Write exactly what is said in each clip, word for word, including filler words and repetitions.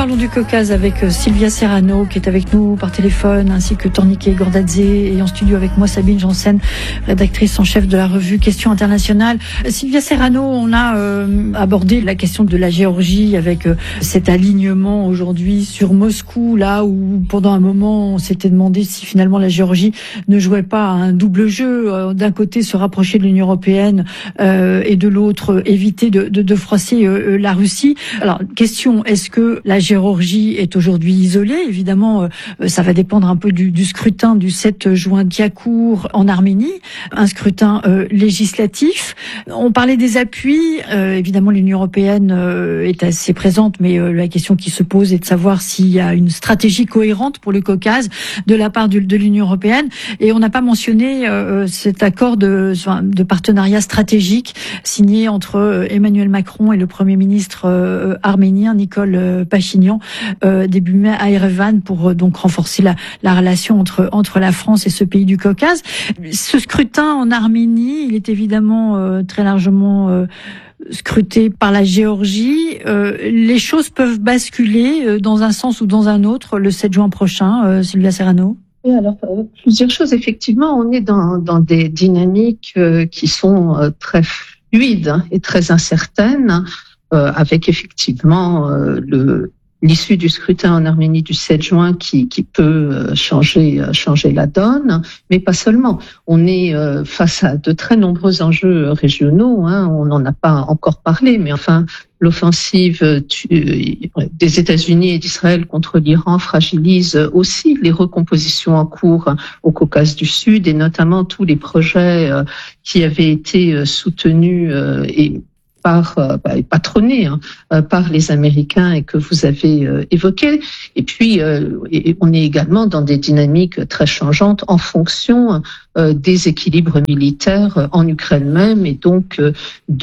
parlons du Caucase avec Sylvia Serrano qui est avec nous par téléphone, ainsi que Tornike Gordadze, et en studio avec moi Sabine Janssen, rédactrice en chef de la revue Questions internationales. Sylvia Serrano, on a euh, abordé la question de la Géorgie avec euh, cet alignement aujourd'hui sur Moscou, là où pendant un moment on s'était demandé si finalement la Géorgie ne jouait pas un double jeu, euh, d'un côté se rapprocher de l'Union européenne euh, et de l'autre euh, éviter de, de, de froisser euh, la Russie. Alors, question, est-ce que la Géorgie est aujourd'hui isolée? Évidemment, euh, ça va dépendre un peu du, du scrutin du sept juin qui a cours en Arménie, un scrutin euh, législatif. On parlait des appuis, euh, évidemment l'Union européenne euh, est assez présente, mais euh, la question qui se pose est de savoir s'il y a une stratégie cohérente pour le Caucase de la part de, de l'Union européenne. Et on n'a pas mentionné euh, cet accord de, de partenariat stratégique signé entre euh, Emmanuel Macron et le Premier ministre euh, arménien Nikol euh, Pachinian euh, début mai à Erevan pour euh, donc renforcer la, la relation entre entre la France et ce pays du Caucase. Ce scrutin en Arménie, il est évidemment euh, très largement euh, scruté par la Géorgie. Euh, les choses peuvent basculer euh, dans un sens ou dans un autre le sept juin prochain. Euh, Sylvia Serrano. Oui, alors euh, plusieurs choses. Effectivement, on est dans dans des dynamiques euh, qui sont euh, très fluides hein, et très incertaines. Euh, avec effectivement euh, le l'issue du scrutin en Arménie du sept juin qui qui peut euh, changer euh, changer la donne, mais pas seulement. On est euh, face à de très nombreux enjeux régionaux. Hein, on n'en a pas encore parlé, mais enfin l'offensive tu, euh, des États-Unis et d'Israël contre l'Iran fragilise aussi les recompositions en cours au Caucase du Sud et notamment tous les projets euh, qui avaient été euh, soutenus euh, et par euh, bah, patronné hein, euh, par les Américains et que vous avez euh, évoqué. Et puis, euh, et on est également dans des dynamiques très changeantes en fonction euh, des équilibres militaires en Ukraine même et donc euh,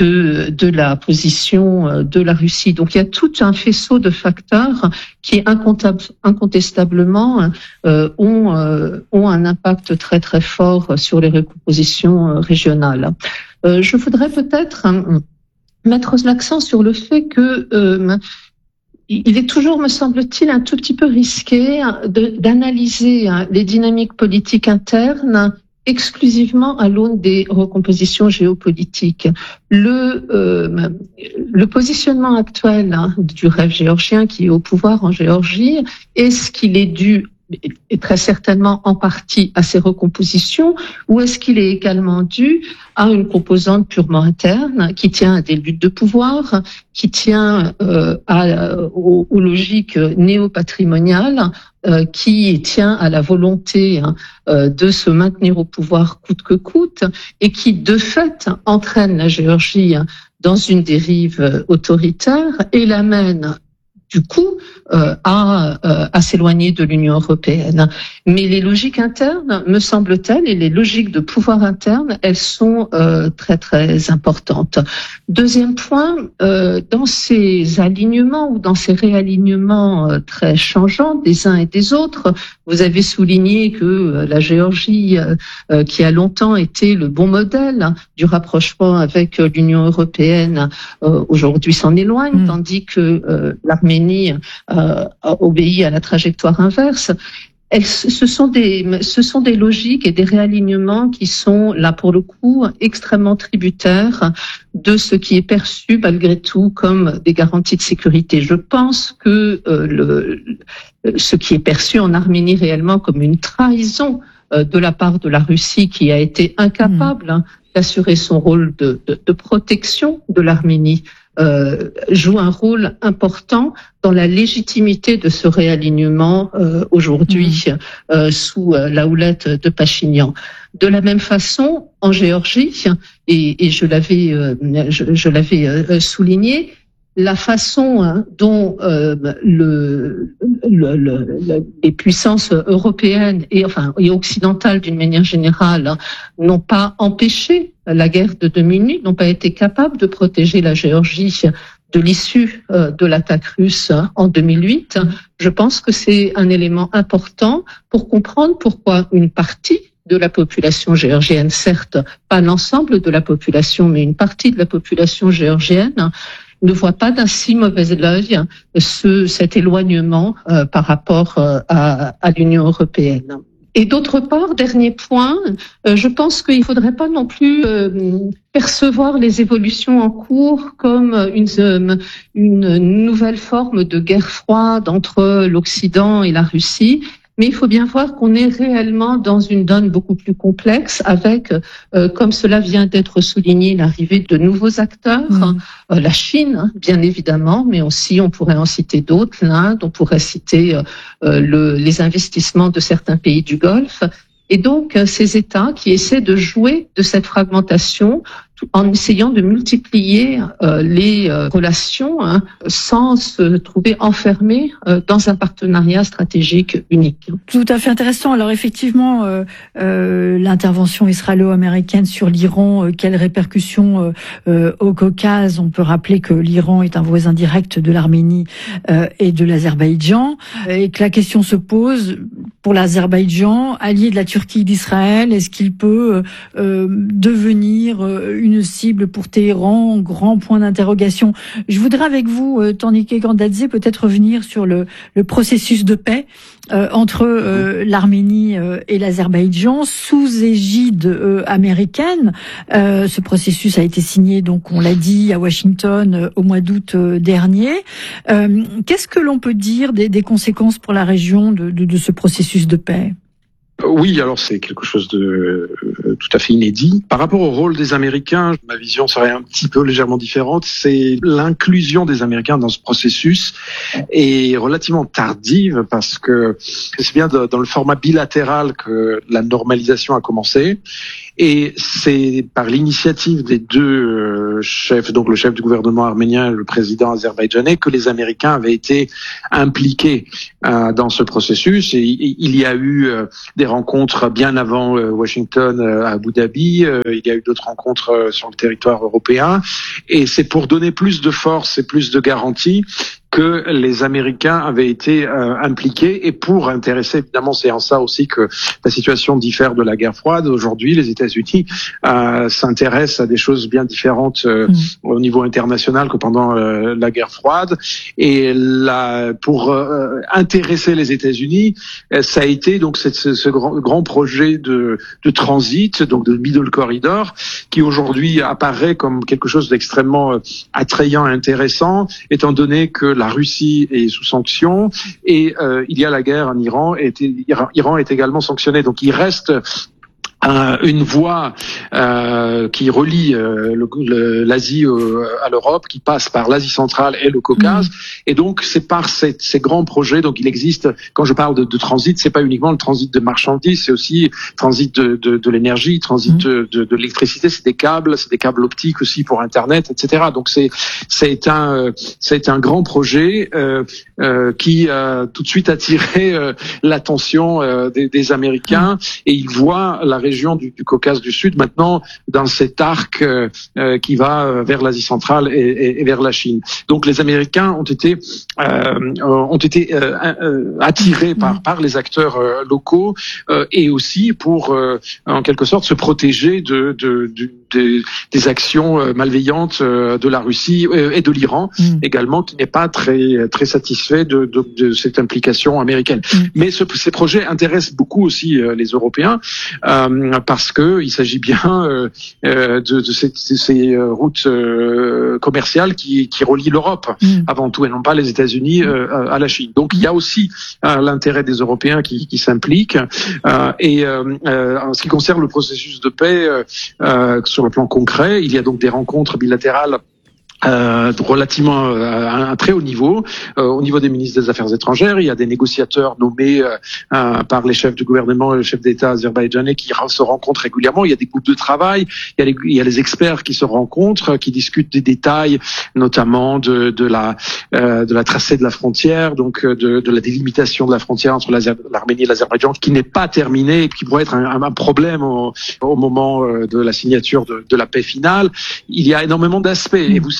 de de la position euh, de la Russie. Donc, il y a tout un faisceau de facteurs qui incontestablement euh, ont euh, ont un impact très très fort sur les recompositions régionales. Euh, je voudrais peut-être hein, mettre l'accent sur le fait que euh, il est toujours, me semble-t-il, un tout petit peu risqué de, d'analyser hein, les dynamiques politiques internes exclusivement à l'aune des recompositions géopolitiques. Le, euh, le positionnement actuel hein, du rêve géorgien qui est au pouvoir en Géorgie, est-ce qu'il est dû et très certainement en partie à ces recompositions, ou est-ce qu'il est également dû à une composante purement interne qui tient à des luttes de pouvoir, qui tient euh, à, aux, aux logiques néo-patrimoniales, euh, qui tient à la volonté hein, euh, de se maintenir au pouvoir coûte que coûte, et qui de fait entraîne la Géorgie dans une dérive autoritaire et l'amène du coup, euh, à, euh, à s'éloigner de l'Union européenne. Mais les logiques internes, me semble-t-il, et les logiques de pouvoir interne, elles sont euh, très très importantes. Deuxième point, euh, dans ces alignements ou dans ces réalignements euh, très changeants des uns et des autres, vous avez souligné que euh, la Géorgie, euh, euh, qui a longtemps été le bon modèle hein, du rapprochement avec euh, l'Union européenne, euh, aujourd'hui s'en éloigne, mmh. tandis que euh, l'Arménie Euh, obéit à la trajectoire inverse. Elles, ce sont des, ce sont des logiques et des réalignements qui sont là pour le coup extrêmement tributaires de ce qui est perçu malgré tout comme des garanties de sécurité. Je pense que euh, le, ce qui est perçu en Arménie réellement comme une trahison euh, de la part de la Russie qui a été incapable mmh. hein, d'assurer son rôle de, de, de protection de l'Arménie. Euh, joue un rôle important dans la légitimité de ce réalignement euh, aujourd'hui mmh. euh, sous euh, la houlette de Pachinian. De la même façon, en Géorgie, et, et je l'avais, euh, je, je l'avais euh, souligné, la façon hein, dont euh, le, le, le, le, les puissances européennes et enfin et occidentales d'une manière générale hein, n'ont pas empêché la guerre de deux minutes, n'ont pas été capables de protéger la Géorgie de l'issue euh, de l'attaque russe hein, en deux mille huit. Je pense que c'est un élément important pour comprendre pourquoi une partie de la population géorgienne, certes pas l'ensemble de la population, mais une partie de la population géorgienne ne voient pas d'un si mauvais œil hein, ce, cet éloignement euh, par rapport euh, à, à l'Union européenne. Et d'autre part, dernier point, euh, je pense qu'il ne faudrait pas non plus euh, percevoir les évolutions en cours comme une, une nouvelle forme de guerre froide entre l'Occident et la Russie. Mais il faut bien voir qu'on est réellement dans une donne beaucoup plus complexe avec, euh, comme cela vient d'être souligné, l'arrivée de nouveaux acteurs, mmh. euh, la Chine, bien évidemment, mais aussi on pourrait en citer d'autres, l'Inde, on pourrait citer euh, le, les investissements de certains pays du Golfe. Et donc, ces États qui essaient de jouer de cette fragmentation en essayant de multiplier euh, les euh, relations hein, sans se trouver enfermés euh, dans un partenariat stratégique unique. Tout à fait intéressant. Alors effectivement, euh, euh, l'intervention israélo-américaine sur l'Iran, euh, quelles répercussions euh, euh, au Caucase? On peut rappeler que l'Iran est un voisin direct de l'Arménie euh, et de l'Azerbaïdjan, et que la question se pose pour l'Azerbaïdjan, allié de la Turquie et d'Israël, est-ce qu'il peut euh, devenir euh, une cible pour Téhéran? Grand point d'interrogation. Je voudrais avec vous, euh, Tornike Gandadze, peut-être revenir sur le, le processus de paix euh, entre euh, l'Arménie euh, et l'Azerbaïdjan sous égide euh, américaine. Euh, ce processus a été signé, donc on l'a dit, à Washington euh, au mois d'août euh, dernier. Euh, qu'est-ce que l'on peut dire des, des conséquences pour la région de, de, de ce processus de paix? Oui, alors c'est quelque chose de euh, tout à fait inédit. Par rapport au rôle des Américains, ma vision serait un petit peu légèrement différente. C'est l'inclusion des Américains dans ce processus est relativement tardive parce que c'est bien de, dans le format bilatéral que la normalisation a commencé. Et c'est par l'initiative des deux euh, chefs, donc le chef du gouvernement arménien et le président azerbaïdjanais, que les Américains avaient été impliqués euh, dans ce processus. Et, et il y a eu euh, des rencontres bien avant euh, Washington euh, à Abu Dhabi. Euh, il y a eu d'autres rencontres euh, sur le territoire européen. Et c'est pour donner plus de force et plus de garanties que les Américains avaient été euh, impliqués, et pour intéresser, évidemment, c'est en ça aussi que la situation diffère de la guerre froide. Aujourd'hui, les États-Unis euh, s'intéressent à des choses bien différentes euh, mmh. au niveau international que pendant euh, la guerre froide. Et là, pour euh, intéresser les États-Unis, ça a été donc ce, ce grand, grand projet de, de transit, donc de Middle Corridor, qui aujourd'hui apparaît comme quelque chose d'extrêmement attrayant et intéressant, étant donné que la Russie est sous sanction et euh, il y a la guerre en Iran et l'Iran est également sanctionné. Donc il reste Un, une voie euh, qui relie euh, le, le, l'Asie euh, à l'Europe, qui passe par l'Asie centrale et le Caucase, mmh. et donc c'est par ces, ces grands projets. Donc il existe, quand je parle de, de transit, c'est pas uniquement le transit de marchandises, c'est aussi transit de, de, de l'énergie, transit mmh. de, de, de l'électricité, c'est des câbles, c'est des câbles optiques aussi pour Internet, et cetera. Donc c'est c'est un c'est un grand projet euh, euh, qui a tout de suite attiré euh, l'attention euh, des, des Américains, mmh. et ils voient la région du, du Caucase du Sud maintenant dans cet arc euh, euh, qui va vers l'Asie centrale et, et, et vers la Chine. Donc les Américains ont été euh, ont été euh, euh, attirés par par les acteurs euh, locaux euh, et aussi pour euh, en quelque sorte se protéger de, de, de, de des actions euh, malveillantes euh, de la Russie euh, et de l'Iran mmh. également, qui n'est pas très très satisfait de, de, de cette implication américaine. Mmh. Mais ce, ces projets intéressent beaucoup aussi euh, les Européens. Euh, parce que il s'agit bien euh, de, de ces, de ces routes euh, commerciales qui, qui relient l'Europe mmh. avant tout, et non pas les États-Unis euh, à la Chine. Donc il y a aussi euh, l'intérêt des Européens qui, qui s'impliquent. Euh, et euh, en ce qui concerne le processus de paix, euh, sur le plan concret, il y a donc des rencontres bilatérales Euh, relativement euh, à un très haut niveau. Euh, au niveau des ministres des Affaires étrangères, il y a des négociateurs nommés euh, euh, par les chefs du gouvernement et le chef d'État azerbaïdjanais qui se rencontrent régulièrement. Il y a des groupes de travail, il y a les, il y a les experts qui se rencontrent, qui discutent des détails, notamment de, de la euh, de la tracée de la frontière, donc de, de la délimitation de la frontière entre l'Arménie et l'Azerbaïdjan, qui n'est pas terminée et qui pourrait être un, un problème au, au moment de la signature de, de la paix finale. Il y a énormément d'aspects, et vous savez,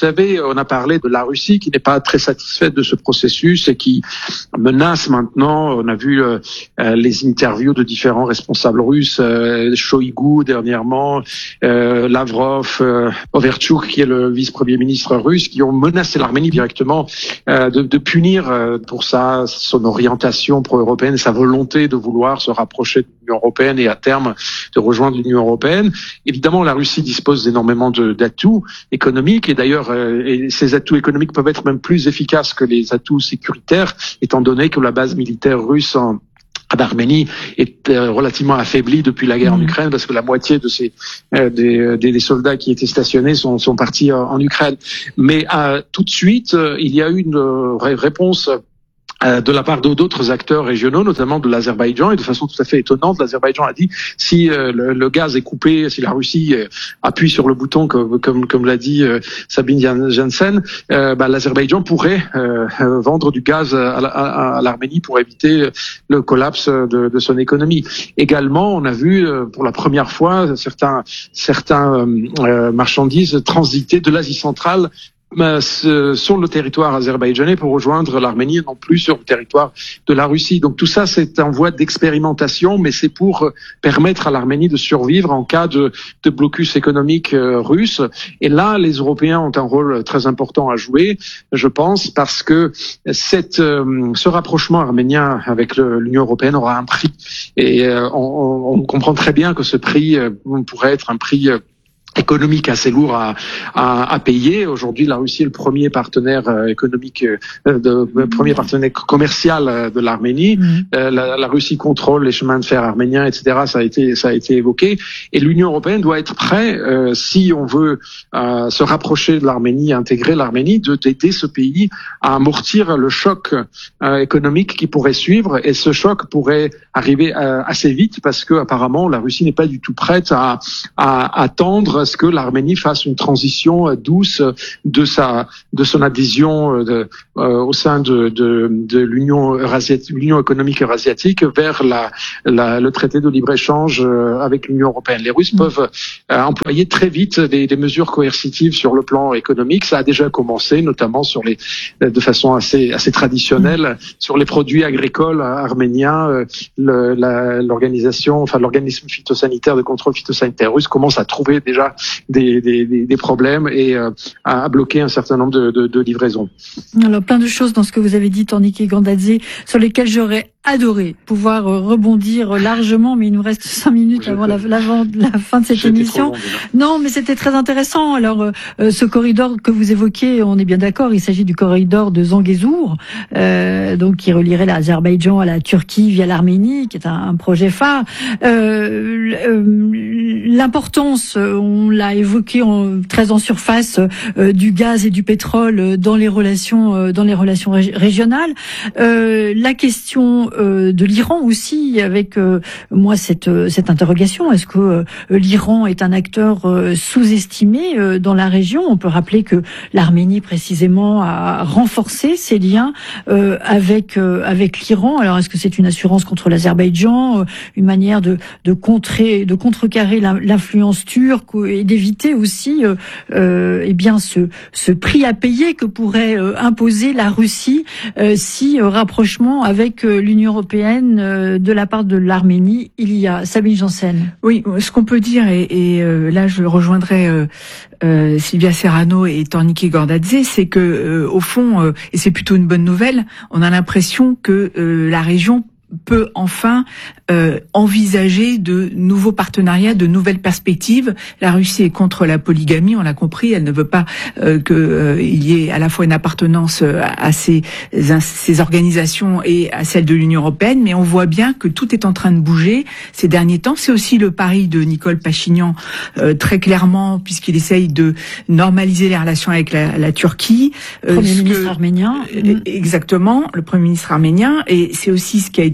savez, on a parlé de la Russie qui n'est pas très satisfaite de ce processus et qui menace maintenant. On a vu euh, les interviews de différents responsables russes, euh, Shoigu dernièrement, euh, Lavrov, euh, Overchuk qui est le vice-premier ministre russe, qui ont menacé l'Arménie directement euh, de, de punir euh, pour sa son orientation pro-européenne, sa volonté de vouloir se rapprocher de l'Union européenne et à terme de rejoindre l'Union européenne. Évidemment, la Russie dispose d'énormément de, d'atouts économiques et d'ailleurs, euh, et ces atouts économiques peuvent être même plus efficaces que les atouts sécuritaires, étant donné que la base militaire russe en en Arménie est euh, relativement affaiblie depuis la guerre mmh. en Ukraine, parce que la moitié de ces euh, des, des, des soldats qui étaient stationnés sont, sont partis euh, en Ukraine. Mais euh, tout de suite, euh, il y a eu une euh, réponse Euh, de la part d'autres acteurs régionaux, notamment de l'Azerbaïdjan, et de façon tout à fait étonnante, l'Azerbaïdjan a dit si euh, le, le gaz est coupé, si la Russie euh, appuie sur le bouton, comme comme, comme l'a dit euh, Sabine Janssen, euh, bah, l'Azerbaïdjan pourrait euh, vendre du gaz à, à, à l'Arménie pour éviter le collapse de, de son économie. Également, on a vu euh, pour la première fois certains certains euh, marchandises transiter de l'Asie centrale sur le territoire azerbaïdjanais pour rejoindre l'Arménie, non plus sur le territoire de la Russie. Donc tout ça, c'est en voie d'expérimentation, mais c'est pour permettre à l'Arménie de survivre en cas de, de blocus économique euh, russe. Et là, les Européens ont un rôle très important à jouer, je pense, parce que cette, euh, ce rapprochement arménien avec le, l'Union européenne aura un prix. Et euh, on, on comprend très bien que ce prix euh, pourrait être un prix euh, économique assez lourd à, à, à payer. Aujourd'hui, la Russie est le premier partenaire euh, économique, euh, de, le premier partenaire commercial euh, de l'Arménie. Mmh. Euh, la, la Russie contrôle les chemins de fer arméniens, et cetera. Ça a été, ça a été évoqué. Et l'Union européenne doit être prête, euh, si on veut euh, se rapprocher de l'Arménie, intégrer l'Arménie, de d'aider ce pays à amortir le choc euh, économique qui pourrait suivre. Et ce choc pourrait arriver euh, assez vite parce que apparemment la Russie n'est pas du tout prête à, à attendre ce que l'Arménie fasse une transition douce de sa de son adhésion de, euh, au sein de de, de l'Union eurasiatique, l'Union économique eurasiatique vers la, la le traité de libre-échange avec l'Union européenne. Les Russes mmh. peuvent euh, employer très vite des, des mesures coercitives sur le plan économique. Ça a déjà commencé, notamment sur les de façon assez assez traditionnelle mmh. sur les produits agricoles arméniens. Le, la, l'organisation, enfin l'organisme phytosanitaire de contrôle phytosanitaire russe commence à trouver déjà Des, des, des problèmes et euh, à bloquer un certain nombre de, de, de livraisons. Alors plein de choses dans ce que vous avez dit, Tornike Gandadze, sur lesquelles j'aurais adoré pouvoir rebondir largement, mais il nous reste cinq minutes J'étais... avant la, la, la fin de cette J'étais émission. Non, mais c'était très intéressant. Alors, euh, ce corridor que vous évoquez, on est bien d'accord, il s'agit du corridor de Zangezur, euh, donc qui relierait l'Azerbaïdjan à la Turquie via l'Arménie, qui est un, un projet phare. Euh, l'importance, on l'a évoqué en, très en surface, euh, du gaz et du pétrole dans les relations, euh, dans les relations rég- régionales. Euh, la question euh, de l'Iran aussi, avec euh, moi cette cette interrogation. Est-ce que euh, l'Iran est un acteur euh, sous-estimé euh, dans la région? On peut rappeler que l'Arménie précisément a renforcé ses liens euh, avec euh, avec l'Iran. Alors est-ce que c'est une assurance contre l'Azerbaïdjan, euh, une manière de de contrer de contrecarrer l'influence turque et d'éviter aussi euh, euh, eh bien ce ce prix à payer que pourrait euh, imposer la Russie euh, si euh, rapprochement avec euh, l'Union européenne euh, de la part de l'Arménie il y a. Sabine Janssen. Oui, ce qu'on peut dire, et, et euh, là je rejoindrai euh, euh, Silvia Serrano et Tornike Gandadze, c'est que euh, au fond, euh, et c'est plutôt une bonne nouvelle, on a l'impression que euh, la région peut enfin euh, envisager de nouveaux partenariats, de nouvelles perspectives. La Russie est contre la polygamie, on l'a compris, elle ne veut pas euh, que euh, il y ait à la fois une appartenance à ces, ces organisations et à celle de l'Union européenne, mais on voit bien que tout est en train de bouger ces derniers temps. C'est aussi le pari de Nicole Pachinian, euh, très clairement, puisqu'il essaye de normaliser les relations avec la, la Turquie. Euh, Premier ministre que, arménien. Euh, exactement, le Premier ministre arménien, et c'est aussi ce qui a été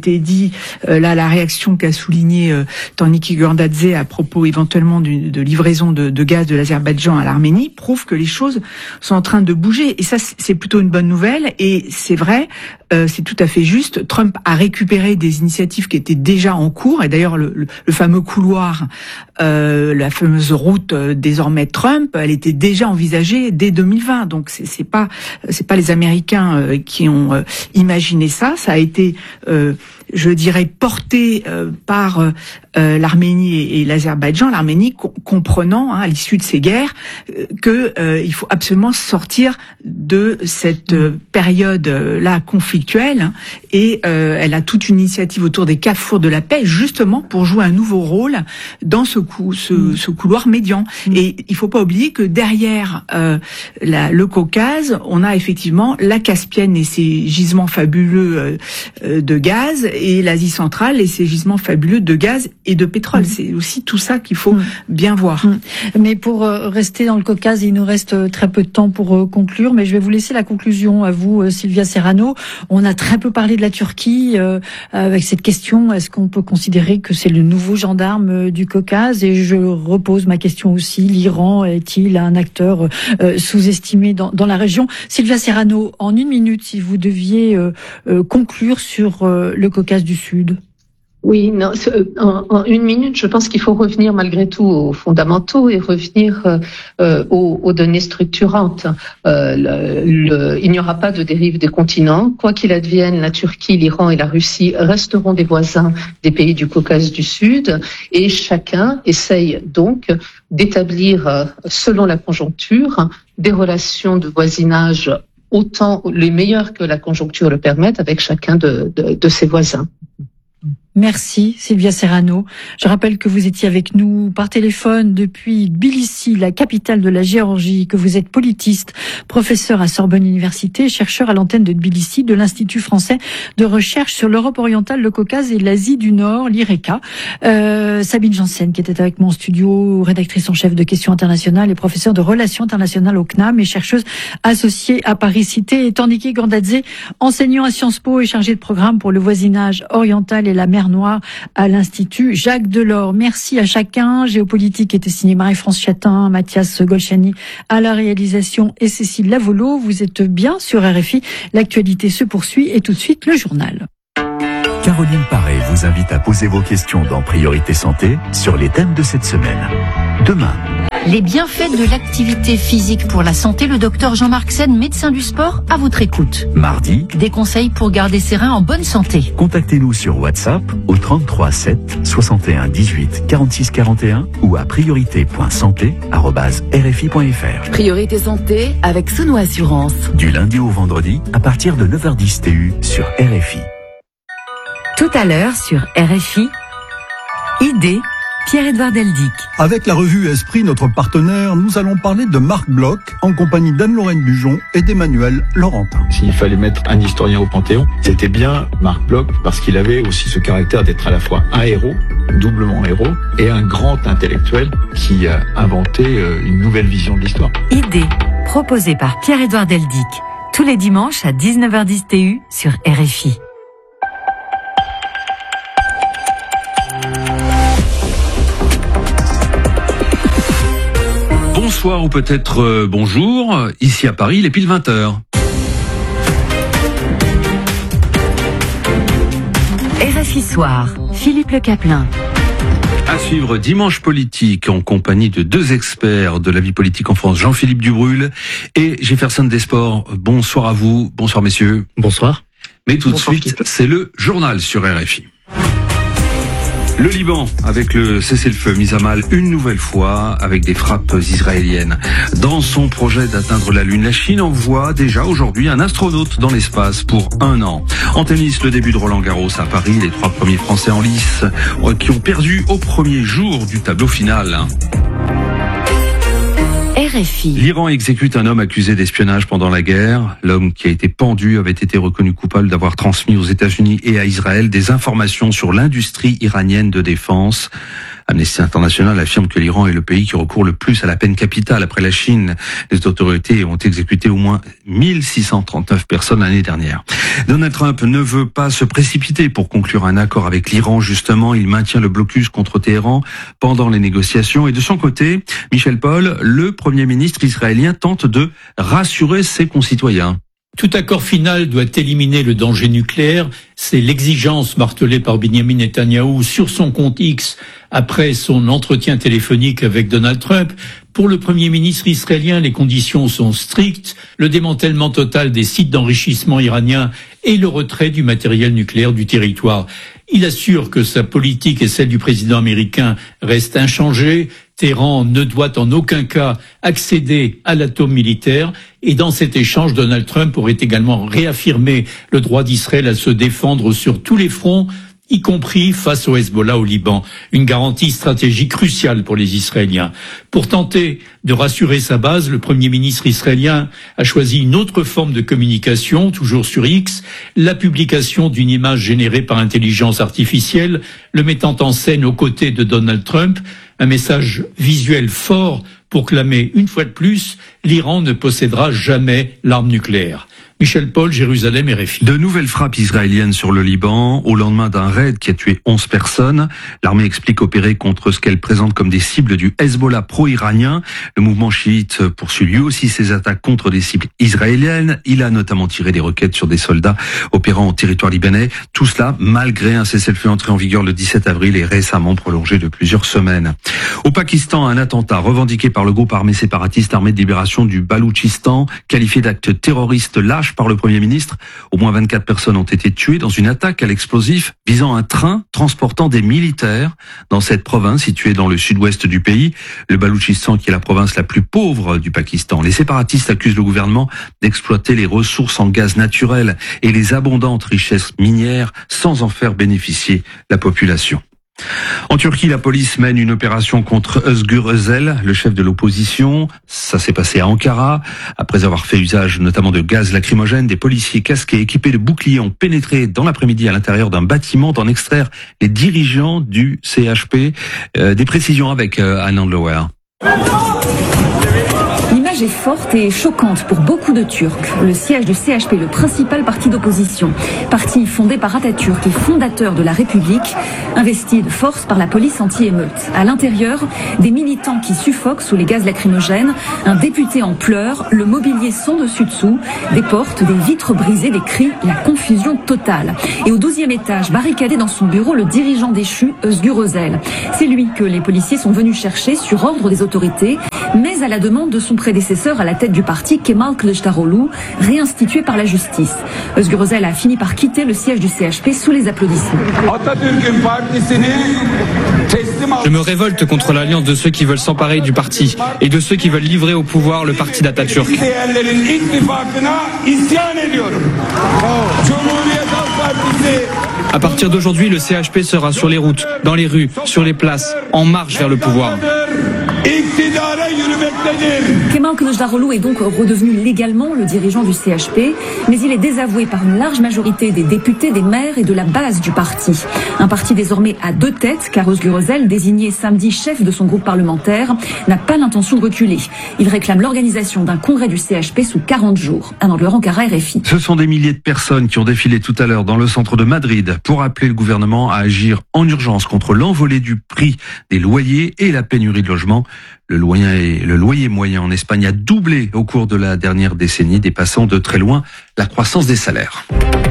été dit, euh, là, la réaction qu'a souligné euh, Tornike Gordadze à propos éventuellement d'une, de livraison de, de gaz de l'Azerbaïdjan à l'Arménie prouve que les choses sont en train de bouger. Et ça, c'est plutôt une bonne nouvelle. Et c'est vrai, euh, c'est tout à fait juste. Trump a récupéré des initiatives qui étaient déjà en cours. Et d'ailleurs, le, le, le fameux couloir, euh, la fameuse route euh, désormais Trump, elle était déjà envisagée dès deux mille vingt. Donc c'est, c'est pas, c'est pas les Américains euh, qui ont euh, imaginé ça. Ça a été, euh, je dirais, porté euh, par euh, l'Arménie et, et l'Azerbaïdjan. L'Arménie co- comprenant, hein, à l'issue de ces guerres, euh, que euh, il faut absolument sortir de cette euh, période euh, là conflictuelle. Hein, et euh, elle a toute une initiative autour des carrefours de la paix, justement pour jouer un nouveau rôle dans ce, cou- ce, mmh. ce couloir médian. Mmh. Et il faut pas oublier que derrière euh, la, le Caucase, on a effectivement la Caspienne et ses gisements fabuleux euh, de gaz, et l'Asie centrale et ses gisements fabuleux de gaz et de pétrole. Mmh. C'est aussi tout ça qu'il faut mmh. bien voir. Mmh. Mais pour euh, rester dans le Caucase, il nous reste très peu de temps pour euh, conclure, mais je vais vous laisser la conclusion à vous, euh, Sylvia Serrano. On a très peu parlé de la Turquie euh, avec cette question, est-ce qu'on peut considérer que c'est le nouveau gendarme euh, du Caucase? Et je repose ma question aussi, l'Iran est-il un acteur euh, sous-estimé dans, dans la région? Sylvia Serrano, en une minute, si vous deviez euh, euh, conclure sur euh, le Caucase du Sud. Oui, non, en, en une minute, je pense qu'il faut revenir malgré tout aux fondamentaux et revenir euh, aux, aux données structurantes. Euh, le, le, il n'y aura pas de dérive des continents. Quoi qu'il advienne, la Turquie, l'Iran et la Russie resteront des voisins des pays du Caucase du Sud, et chacun essaye donc d'établir, selon la conjoncture, des relations de voisinage autant les meilleures que la conjoncture le permette avec chacun de, de, de ses voisins. Merci Sylvia Serrano. Je rappelle que vous étiez avec nous par téléphone depuis Tbilissi, la capitale de la Géorgie, que vous êtes politiste, professeur à Sorbonne Université, chercheur à l'antenne de Tbilissi de l'Institut français de recherche sur l'Europe orientale, le Caucase et l'Asie du Nord, l'IRECA. Euh, Sabine Janssen, qui était avec moi en studio, rédactrice en chef de Questions internationales et professeure de relations internationales au C N A M et chercheuse associée à Paris Cité, et Tornike Gordadze, enseignant à Sciences Po et chargé de programme pour le voisinage oriental et la mer Noire à l'Institut Jacques Delors. Merci à chacun. Géopolitique était signé Marie-France Chatin, Mathias Golchani à la réalisation et Cécile Lavolo. Vous êtes bien sur R F I. L'actualité se poursuit et tout de suite le journal. Caroline Paré vous invite à poser vos questions dans Priorité Santé sur les thèmes de cette semaine. Demain. Les bienfaits de l'activité physique pour la santé, le docteur Jean-Marc Sen, médecin du sport, à votre écoute. Mardi. Des conseils pour garder ses reins en bonne santé. Contactez-nous sur WhatsApp au trente-trois sept soixante et un dix-huit quarante-six quarante et un ou à priorité point santé arobase r f i point f r. Priorité Santé avec Sono Assurance. Du lundi au vendredi à partir de neuf heures dix T U sur R F I. Tout à l'heure sur R F I, idée, Pierre-Edouard Deldic. Avec la revue Esprit, notre partenaire, nous allons parler de Marc Bloch en compagnie d'Anne-Lorraine Bujon et d'Emmanuel Laurentin. S'il fallait mettre un historien au Panthéon, c'était bien Marc Bloch, parce qu'il avait aussi ce caractère d'être à la fois un héros, doublement héros, et un grand intellectuel qui a inventé une nouvelle vision de l'histoire. Idée, proposée par Pierre-Edouard Deldic, tous les dimanches à dix-neuf heures dix T U sur R F I. Bonsoir ou peut-être euh, bonjour, ici à Paris, il est pile vingt heures. R F I Soir, Philippe Le Caplin. À suivre Dimanche Politique en compagnie de deux experts de la vie politique en France, Jean-Philippe Dubrul et Jefferson Desports. Bonsoir à vous, bonsoir messieurs. Bonsoir. Mais tout bonsoir, de suite, Philippe. C'est le journal sur R F I. Le Liban, avec le cessez-le-feu mis à mal une nouvelle fois avec des frappes israéliennes. Dans son projet d'atteindre la Lune, la Chine envoie déjà aujourd'hui un astronaute dans l'espace pour un an. En tennis, le début de Roland Garros à Paris, les trois premiers Français en lice qui ont perdu au premier jour du tableau final. R F I. L'Iran exécute un homme accusé d'espionnage pendant la guerre. L'homme qui a été pendu avait été reconnu coupable d'avoir transmis aux États-Unis et à Israël des informations sur l'industrie iranienne de défense. Amnesty International affirme que l'Iran est le pays qui recourt le plus à la peine capitale. Après la Chine, les autorités ont exécuté au moins mille six cent trente-neuf personnes l'année dernière. Donald Trump ne veut pas se précipiter pour conclure un accord avec l'Iran. Justement, il maintient le blocus contre Téhéran pendant les négociations. Et de son côté, Michel Paul, le Premier ministre israélien, tente de rassurer ses concitoyens. Tout accord final doit éliminer le danger nucléaire. C'est l'exigence martelée par Benjamin Netanyahou sur son compte X après son entretien téléphonique avec Donald Trump. Pour le Premier ministre israélien, les conditions sont strictes. Le démantèlement total des sites d'enrichissement iraniens et le retrait du matériel nucléaire du territoire. Il assure que sa politique et celle du président américain restent inchangées. Téhéran ne doit en aucun cas accéder à l'atome militaire. Et dans cet échange, Donald Trump aurait également réaffirmé le droit d'Israël à se défendre sur tous les fronts, y compris face au Hezbollah au Liban. Une garantie stratégique cruciale pour les Israéliens. Pour tenter de rassurer sa base, le Premier ministre israélien a choisi une autre forme de communication, toujours sur X, la publication d'une image générée par intelligence artificielle, le mettant en scène aux côtés de Donald Trump. Un message visuel fort pour clamer une fois de plus, l'Iran ne possédera jamais l'arme nucléaire. Michel Paul, Jérusalem, R F I. De nouvelles frappes israéliennes sur le Liban au lendemain d'un raid qui a tué onze personnes. L'armée explique opérer contre ce qu'elle présente comme des cibles du Hezbollah pro-iranien. Le mouvement chiite poursuit lui aussi ses attaques contre des cibles israéliennes. Il a notamment tiré des roquettes sur des soldats opérant au territoire libanais. Tout cela malgré un cessez-le-feu entré en vigueur le dix-sept avril et récemment prolongé de plusieurs semaines. Au Pakistan, un attentat revendiqué par le groupe armé séparatiste Armée de libération du Baloutchistan, qualifié d'acte terroriste lâche par le Premier ministre. Au moins vingt-quatre personnes ont été tuées dans une attaque à l'explosif visant un train transportant des militaires dans cette province située dans le sud-ouest du pays. Le Baloutchistan, qui est la province la plus pauvre du Pakistan. Les séparatistes accusent le gouvernement d'exploiter les ressources en gaz naturel et les abondantes richesses minières sans en faire bénéficier la population. En Turquie, la police mène une opération contre Özgür Özel, le chef de l'opposition. Ça s'est passé à Ankara. Après avoir fait usage notamment de gaz lacrymogène, des policiers casqués équipés de boucliers ont pénétré dans l'après-midi à l'intérieur d'un bâtiment d'en extraire les dirigeants du C H P. Euh, des précisions avec euh, Anand Lower. L'image est forte et choquante pour beaucoup de Turcs. Le siège du C H P, le principal parti d'opposition, parti fondé par Atatürk et fondateur de la République, investi de force par la police anti-émeute. À l'intérieur, des militants qui suffoquent sous les gaz lacrymogènes, un député en pleurs, le mobilier sans dessus-dessous, des portes, des vitres brisées, des cris, la confusion totale. Et au douzième étage, barricadé dans son bureau, le dirigeant déchu, Özgür Özel. C'est lui que les policiers sont venus chercher sur ordre des autorités, mais à la demande de son prédécesseur à la tête du parti, Kemal Kılıçdaroğlu, réinstitué par la justice. Özgür Özel a fini par quitter le siège du C H P sous les applaudissements. Je me révolte contre l'alliance de ceux qui veulent s'emparer du parti et de ceux qui veulent livrer au pouvoir le parti d'Atatürk. À partir d'aujourd'hui, le C H P sera sur les routes, dans les rues, sur les places, en marche vers le pouvoir. Kemal Kılıçdaroğlu est donc redevenu légalement le dirigeant du C H P, mais il est désavoué par une large majorité des députés, des maires et de la base du parti. Un parti désormais à deux têtes, car Özgür Özel, désigné samedi chef de son groupe parlementaire, n'a pas l'intention de reculer. Il réclame l'organisation d'un congrès du C H P sous quarante jours. Anand Laurent, Ankara, R F I. Ce sont des milliers de personnes qui ont défilé tout à l'heure dans le centre de Madrid pour appeler le gouvernement à agir en urgence contre l'envolée du prix des loyers et la pénurie de logements. Le loyer, le loyer moyen en Espagne a doublé au cours de la dernière décennie, dépassant de très loin la croissance des salaires.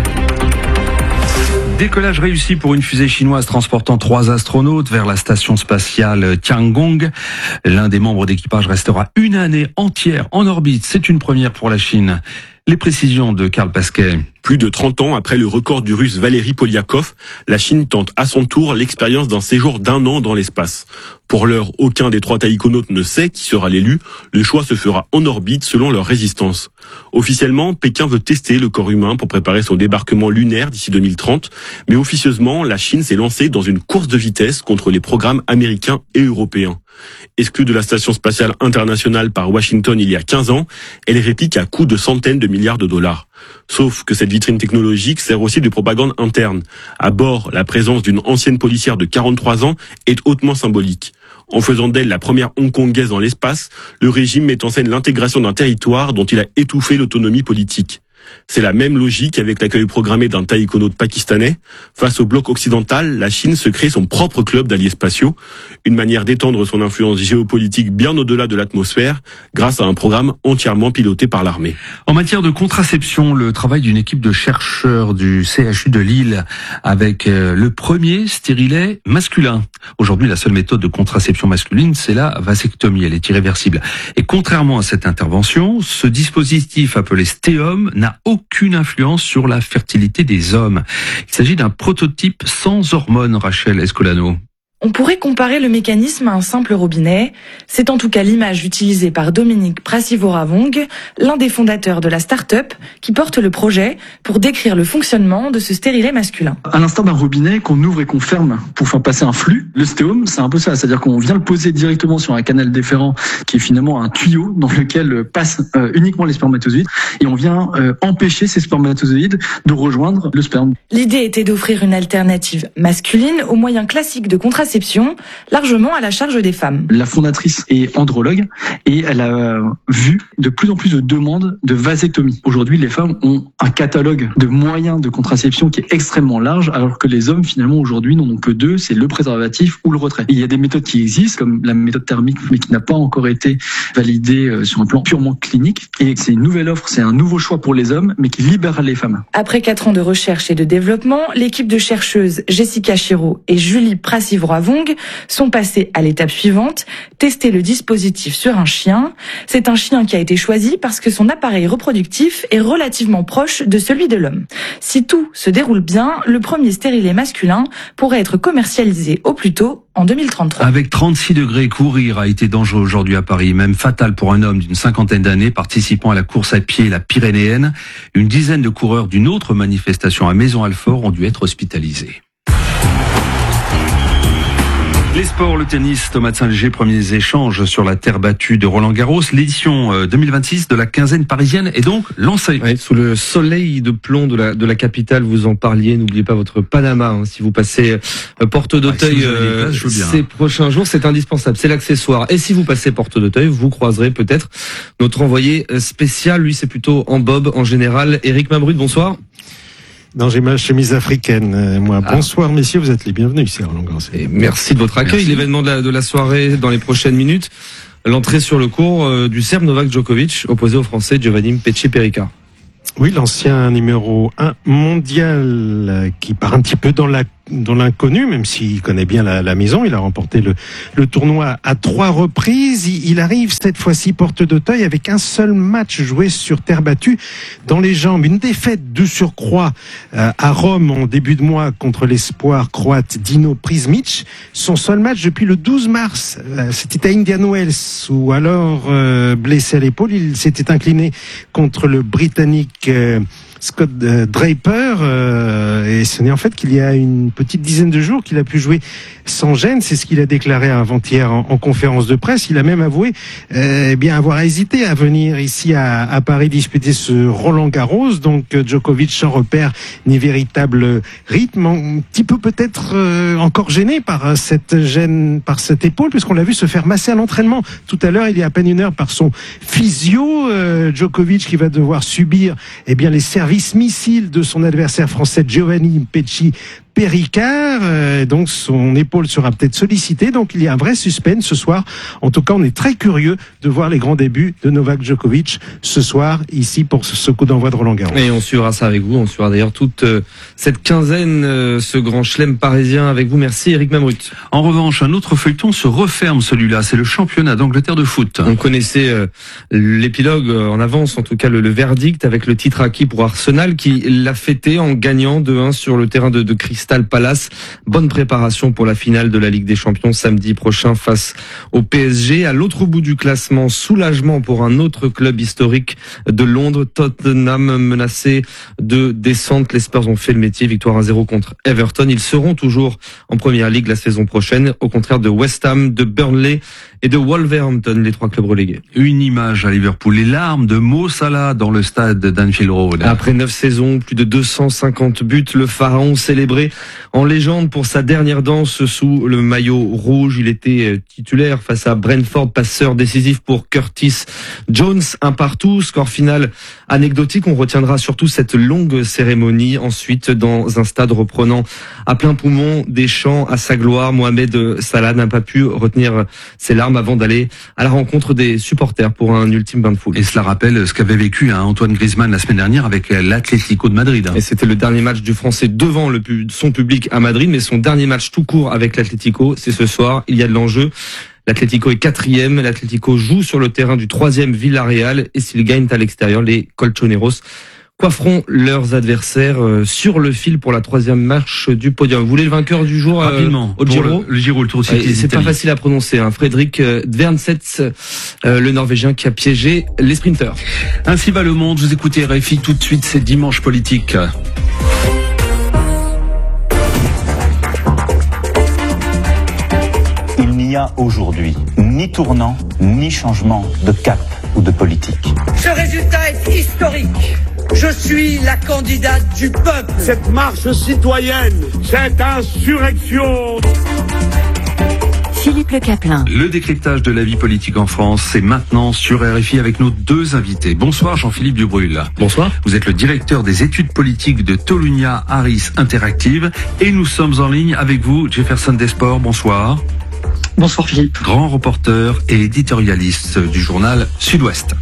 Décollage réussi pour une fusée chinoise transportant trois astronautes vers la station spatiale Tiangong. L'un des membres d'équipage restera une année entière en orbite. C'est une première pour la Chine. Les précisions de Karl Pasquet. Plus de trente ans après le record du russe Valéry Polyakov, la Chine tente à son tour l'expérience d'un séjour d'un an dans l'espace. Pour l'heure, aucun des trois taïkonautes ne sait qui sera l'élu. Le choix se fera en orbite selon leur résistance. Officiellement, Pékin veut tester le corps humain pour préparer son débarquement lunaire d'ici deux mille trente. Mais officieusement, la Chine s'est lancée dans une course de vitesse contre les programmes américains et européens. Exclue de la station spatiale internationale par Washington il y a quinze ans, elle réplique à coût de centaines de milliards de dollars. Sauf que cette vitrine technologique sert aussi de propagande interne. À bord, la présence d'une ancienne policière de quarante-trois ans est hautement symbolique. En faisant d'elle la première hongkongaise dans l'espace, le régime met en scène l'intégration d'un territoire dont il a étouffé l'autonomie politique. C'est la même logique avec l'accueil programmé d'un taïkonaute pakistanais. Face au bloc occidental, la Chine se crée son propre club d'alliés spatiaux, une manière d'étendre son influence géopolitique bien au-delà de l'atmosphère, grâce à un programme entièrement piloté par l'armée. En matière de contraception, le travail d'une équipe de chercheurs du C H U de Lille avec le premier stérilet masculin. Aujourd'hui, la seule méthode de contraception masculine, c'est la vasectomie. Elle est irréversible. Et contrairement à cette intervention, ce dispositif appelé stéum n'a aucune influence sur la fertilité des hommes. Il s'agit d'un prototype sans hormones, Rachel Escolano. On pourrait comparer le mécanisme à un simple robinet. C'est en tout cas l'image utilisée par Dominique Prasivoravong, l'un des fondateurs de la start-up qui porte le projet pour décrire le fonctionnement de ce stérilet masculin. À l'instar d'un robinet qu'on ouvre et qu'on ferme pour faire passer un flux, le stéum, c'est un peu ça. C'est-à-dire qu'on vient le poser directement sur un canal déférent qui est finalement un tuyau dans lequel passent euh, uniquement les spermatozoïdes et on vient euh, empêcher ces spermatozoïdes de rejoindre le sperme. L'idée était d'offrir une alternative masculine aux moyens classiques de contraception, largement à la charge des femmes. La fondatrice est andrologue et elle a vu de plus en plus de demandes de vasectomie. Aujourd'hui, les femmes ont un catalogue de moyens de contraception qui est extrêmement large, alors que les hommes, finalement, aujourd'hui, n'en ont que deux, c'est le préservatif ou le retrait. Et il y a des méthodes qui existent, comme la méthode thermique, mais qui n'a pas encore été validée sur un plan purement clinique. Et c'est une nouvelle offre, c'est un nouveau choix pour les hommes, mais qui libère les femmes. Après quatre ans de recherche et de développement, l'équipe de chercheuses Jessica Chiraud et Julie Prasivoravong sont passés à l'étape suivante, tester le dispositif sur un chien. C'est un chien qui a été choisi parce que son appareil reproductif est relativement proche de celui de l'homme. Si tout se déroule bien, le premier stérilet masculin pourrait être commercialisé au plus tôt en deux mille trente-trois. Avec trente-six degrés, courir a été dangereux aujourd'hui à Paris, même fatal pour un homme d'une cinquantaine d'années participant à la course à pied La Pyrénéenne. Une dizaine de coureurs d'une autre manifestation à Maison-Alfort ont dû être hospitalisés. Les sports, le tennis, Thomas de Saint-Léger, premiers échanges sur la terre battue de Roland-Garros. L'édition deux mille vingt-six de la quinzaine parisienne est donc lancée. Ouais, sous le soleil de plomb de la, de la capitale, vous en parliez. N'oubliez pas votre Panama, hein, si vous passez euh, Porte d'Auteuil ouais, si euh, ces prochains jours, c'est indispensable, c'est l'accessoire. Et si vous passez Porte d'Auteuil, vous croiserez peut-être notre envoyé spécial. Lui, c'est plutôt en bob en général. Éric Mabrude, bonsoir. Non, j'ai ma chemise africaine, euh, moi. Ah. Bonsoir, messieurs, vous êtes les bienvenus ici à Roland-Garros. Et merci de votre accueil. Merci. L'événement de la, de la soirée dans les prochaines minutes. L'entrée sur le court euh, du Serbe Novak Djokovic, opposé au Français Giovanni Pecci-Perica. Oui, l'ancien numéro un mondial euh, qui part un petit peu dans la dans l'inconnu, même s'il connaît bien la, la maison. Il a remporté le, le tournoi à trois reprises. Il, il arrive cette fois-ci Porte d'Auteuil avec un seul match joué sur terre battue dans les jambes. Une défaite de surcroît euh, à Rome en début de mois contre l'espoir croate Dino Prizmic. Son seul match depuis le douze mars, euh, c'était à Indian Wells où alors euh, blessé à l'épaule, il s'était incliné contre le Britannique euh, Scott euh, Draper euh, et ce n'est en fait qu'il y a une petite dizaine de jours qu'il a pu jouer sans gêne. C'est ce qu'il a déclaré avant-hier en, en conférence de presse. Il a même avoué euh, eh bien avoir hésité à venir ici à, à Paris disputer ce Roland-Garros. Donc Djokovic sans repère ni véritable rythme, un petit peu peut-être euh, encore gêné par cette gêne, par cette épaule, puisqu'on l'a vu se faire masser à l'entraînement tout à l'heure. Il y a à peine une heure par son physio. Euh, Djokovic qui va devoir subir eh bien les services missile de son adversaire français Giovanni Pecci-Perica, euh, donc son épaule sera peut-être sollicitée, donc il y a un vrai suspense ce soir. En tout cas, on est très curieux de voir les grands débuts de Novak Djokovic ce soir ici pour ce, ce coup d'envoi de Roland-Garros. Et on suivra ça avec vous, on suivra d'ailleurs toute euh, cette quinzaine, euh, ce grand chelem parisien avec vous. Merci Éric Mamrut. En revanche, un autre feuilleton se referme, celui-là, c'est le championnat d'Angleterre de foot. On connaissait euh, l'épilogue en avance, en tout cas le, le verdict avec le titre acquis pour Arsenal qui l'a fêté en gagnant deux un sur le terrain de, de Crystal Crystal Palace. Bonne préparation pour la finale de la Ligue des Champions samedi prochain face au P S G. À l'autre bout du classement, soulagement pour un autre club historique de Londres, Tottenham, menacé de descente. Les Spurs ont fait le métier, victoire un zéro contre Everton. Ils seront toujours en première ligue la saison prochaine, au contraire de West Ham, de Burnley et de Wolverhampton, les trois clubs relégués. Une image à Liverpool, les larmes de Mo Salah dans le stade d'Anfield Road. Après neuf saisons, plus de deux cent cinquante buts, le pharaon célébré en légende pour sa dernière danse sous le maillot rouge. Il était titulaire face à Brentford, passeur décisif pour Curtis Jones, un partout, score final anecdotique. On retiendra surtout cette longue cérémonie. Ensuite, dans un stade reprenant à plein poumon des chants à sa gloire, Mohamed Salah n'a pas pu retenir ses larmes avant d'aller à la rencontre des supporters pour un ultime bain de foule. Et cela rappelle ce qu'avait vécu hein, Antoine Griezmann la semaine dernière avec l'Atlético de Madrid. Et c'était le dernier match du Français devant le, son public à Madrid, mais son dernier match tout court avec l'Atlético, c'est ce soir. Il y a de l'enjeu. L'Atlético est quatrième. L'Atlético joue sur le terrain du troisième Villarreal, et s'ils gagnent à l'extérieur, les Colchoneros coifferont leurs adversaires sur le fil pour la troisième marche du podium. Vous voulez le vainqueur du jour? Rapidement, au Giro, le, le Giro, le Tour de Cyclisme. C'est pas facile à prononcer. Hein. Frédéric Dvernsets, euh, le Norvégien qui a piégé les sprinteurs. Ainsi va le monde. Vous écoutez R F I tout de suite. C'est Dimanche Politique. Il n'y a aujourd'hui ni tournant, ni changement de cap ou de politique. Ce résultat est historique. Je suis la candidate du peuple. Cette marche citoyenne, cette insurrection. Philippe Le Caplin. Le décryptage de la vie politique en France, c'est maintenant sur R F I avec nos deux invités. Bonsoir Jean-Philippe Dubrul. Bonsoir. Vous êtes le directeur des études politiques de Tolunia Harris Interactive et nous sommes en ligne avec vous, Jefferson Desports. Bonsoir. Bonsoir Philippe. Grand reporter et éditorialiste du journal Sud-Ouest.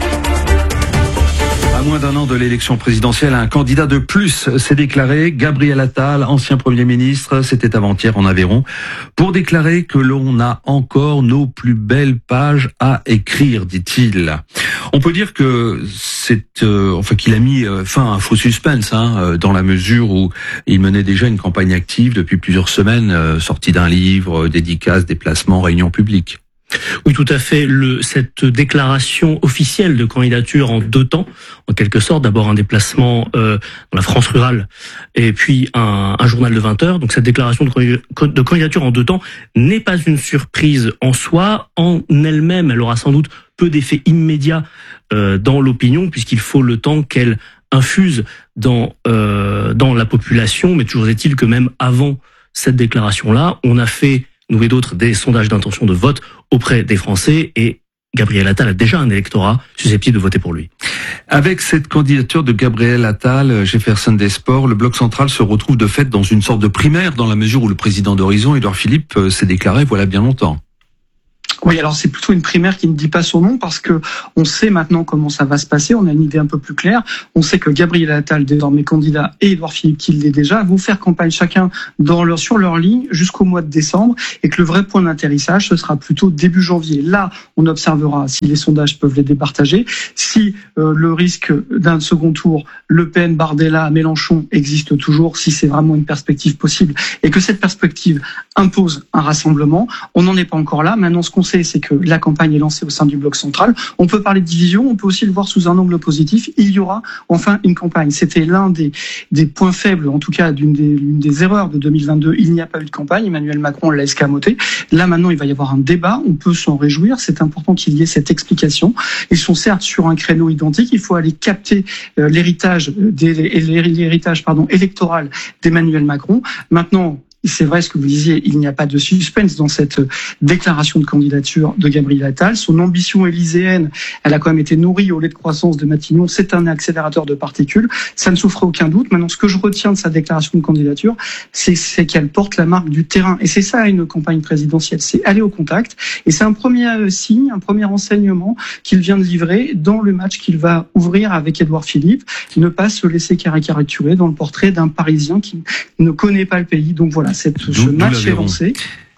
À moins d'un an de l'élection présidentielle, un candidat de plus s'est déclaré. Gabriel Attal, ancien Premier ministre, c'était avant-hier en Aveyron, pour déclarer que l'on a encore nos plus belles pages à écrire, dit-il. On peut dire que c'est, euh, enfin, qu'il a mis fin à un faux suspense, hein, dans la mesure où il menait déjà une campagne active depuis plusieurs semaines, euh, sortie d'un livre, dédicaces, déplacements, réunions publiques. Oui, tout à fait. Le, cette déclaration officielle de candidature en deux temps, en quelque sorte, d'abord un déplacement euh, dans la France rurale et puis un, un journal de vingt heures. Donc cette déclaration de, de candidature en deux temps n'est pas une surprise en soi. En elle-même, elle aura sans doute peu d'effet immédiat euh, dans l'opinion, puisqu'il faut le temps qu'elle infuse dans euh, dans la population. Mais toujours est-il que même avant cette déclaration-là, on a fait, nous et d'autres, des sondages d'intention de vote auprès des Français, et Gabriel Attal a déjà un électorat susceptible de voter pour lui. Avec cette candidature de Gabriel Attal, Jefferson Desports, le Bloc central se retrouve de fait dans une sorte de primaire, dans la mesure où le président d'Horizon, Édouard Philippe, s'est déclaré voilà bien longtemps. Oui, alors c'est plutôt une primaire qui ne dit pas son nom, parce que on sait maintenant comment ça va se passer, on a une idée un peu plus claire. On sait que Gabriel Attal, désormais candidat, et Édouard Philippe, qui l'est déjà, vont faire campagne chacun dans leur, sur leur ligne jusqu'au mois de décembre, et que le vrai point d'atterrissage, ce sera plutôt début janvier. Là, on observera si les sondages peuvent les départager, si euh, le risque d'un second tour, Le Pen, Bardella, Mélenchon existe toujours, si c'est vraiment une perspective possible, et que cette perspective impose un rassemblement. On n'en est pas encore là. Maintenant, ce qu'on sait, c'est que la campagne est lancée au sein du Bloc central. On peut parler de division, on peut aussi le voir sous un angle positif. Il y aura enfin une campagne. C'était l'un des, des points faibles, en tout cas d'une des, l'une des erreurs de deux mille vingt-deux. Il n'y a pas eu de campagne. Emmanuel Macron l'a escamoté. Là, maintenant, il va y avoir un débat. On peut s'en réjouir. C'est important qu'il y ait cette explication. Ils sont certes sur un créneau identique. Il faut aller capter euh, l'héritage, des, l'héritage pardon, électoral d'Emmanuel Macron. Maintenant, c'est vrai ce que vous disiez, il n'y a pas de suspense dans cette déclaration de candidature de Gabriel Attal. Son ambition élyséenne, elle a quand même été nourrie au lait de croissance de Matignon. C'est un accélérateur de particules. Ça ne souffre aucun doute. Maintenant, ce que je retiens de sa déclaration de candidature, c'est, c'est qu'elle porte la marque du terrain. Et c'est ça, une campagne présidentielle. C'est aller au contact. Et c'est un premier signe, un premier enseignement qu'il vient de livrer dans le match qu'il va ouvrir avec Édouard Philippe. Ne pas se laisser caricaturer dans le portrait d'un Parisien qui ne connaît pas le pays. Donc voilà. Cette, ce match est lancé.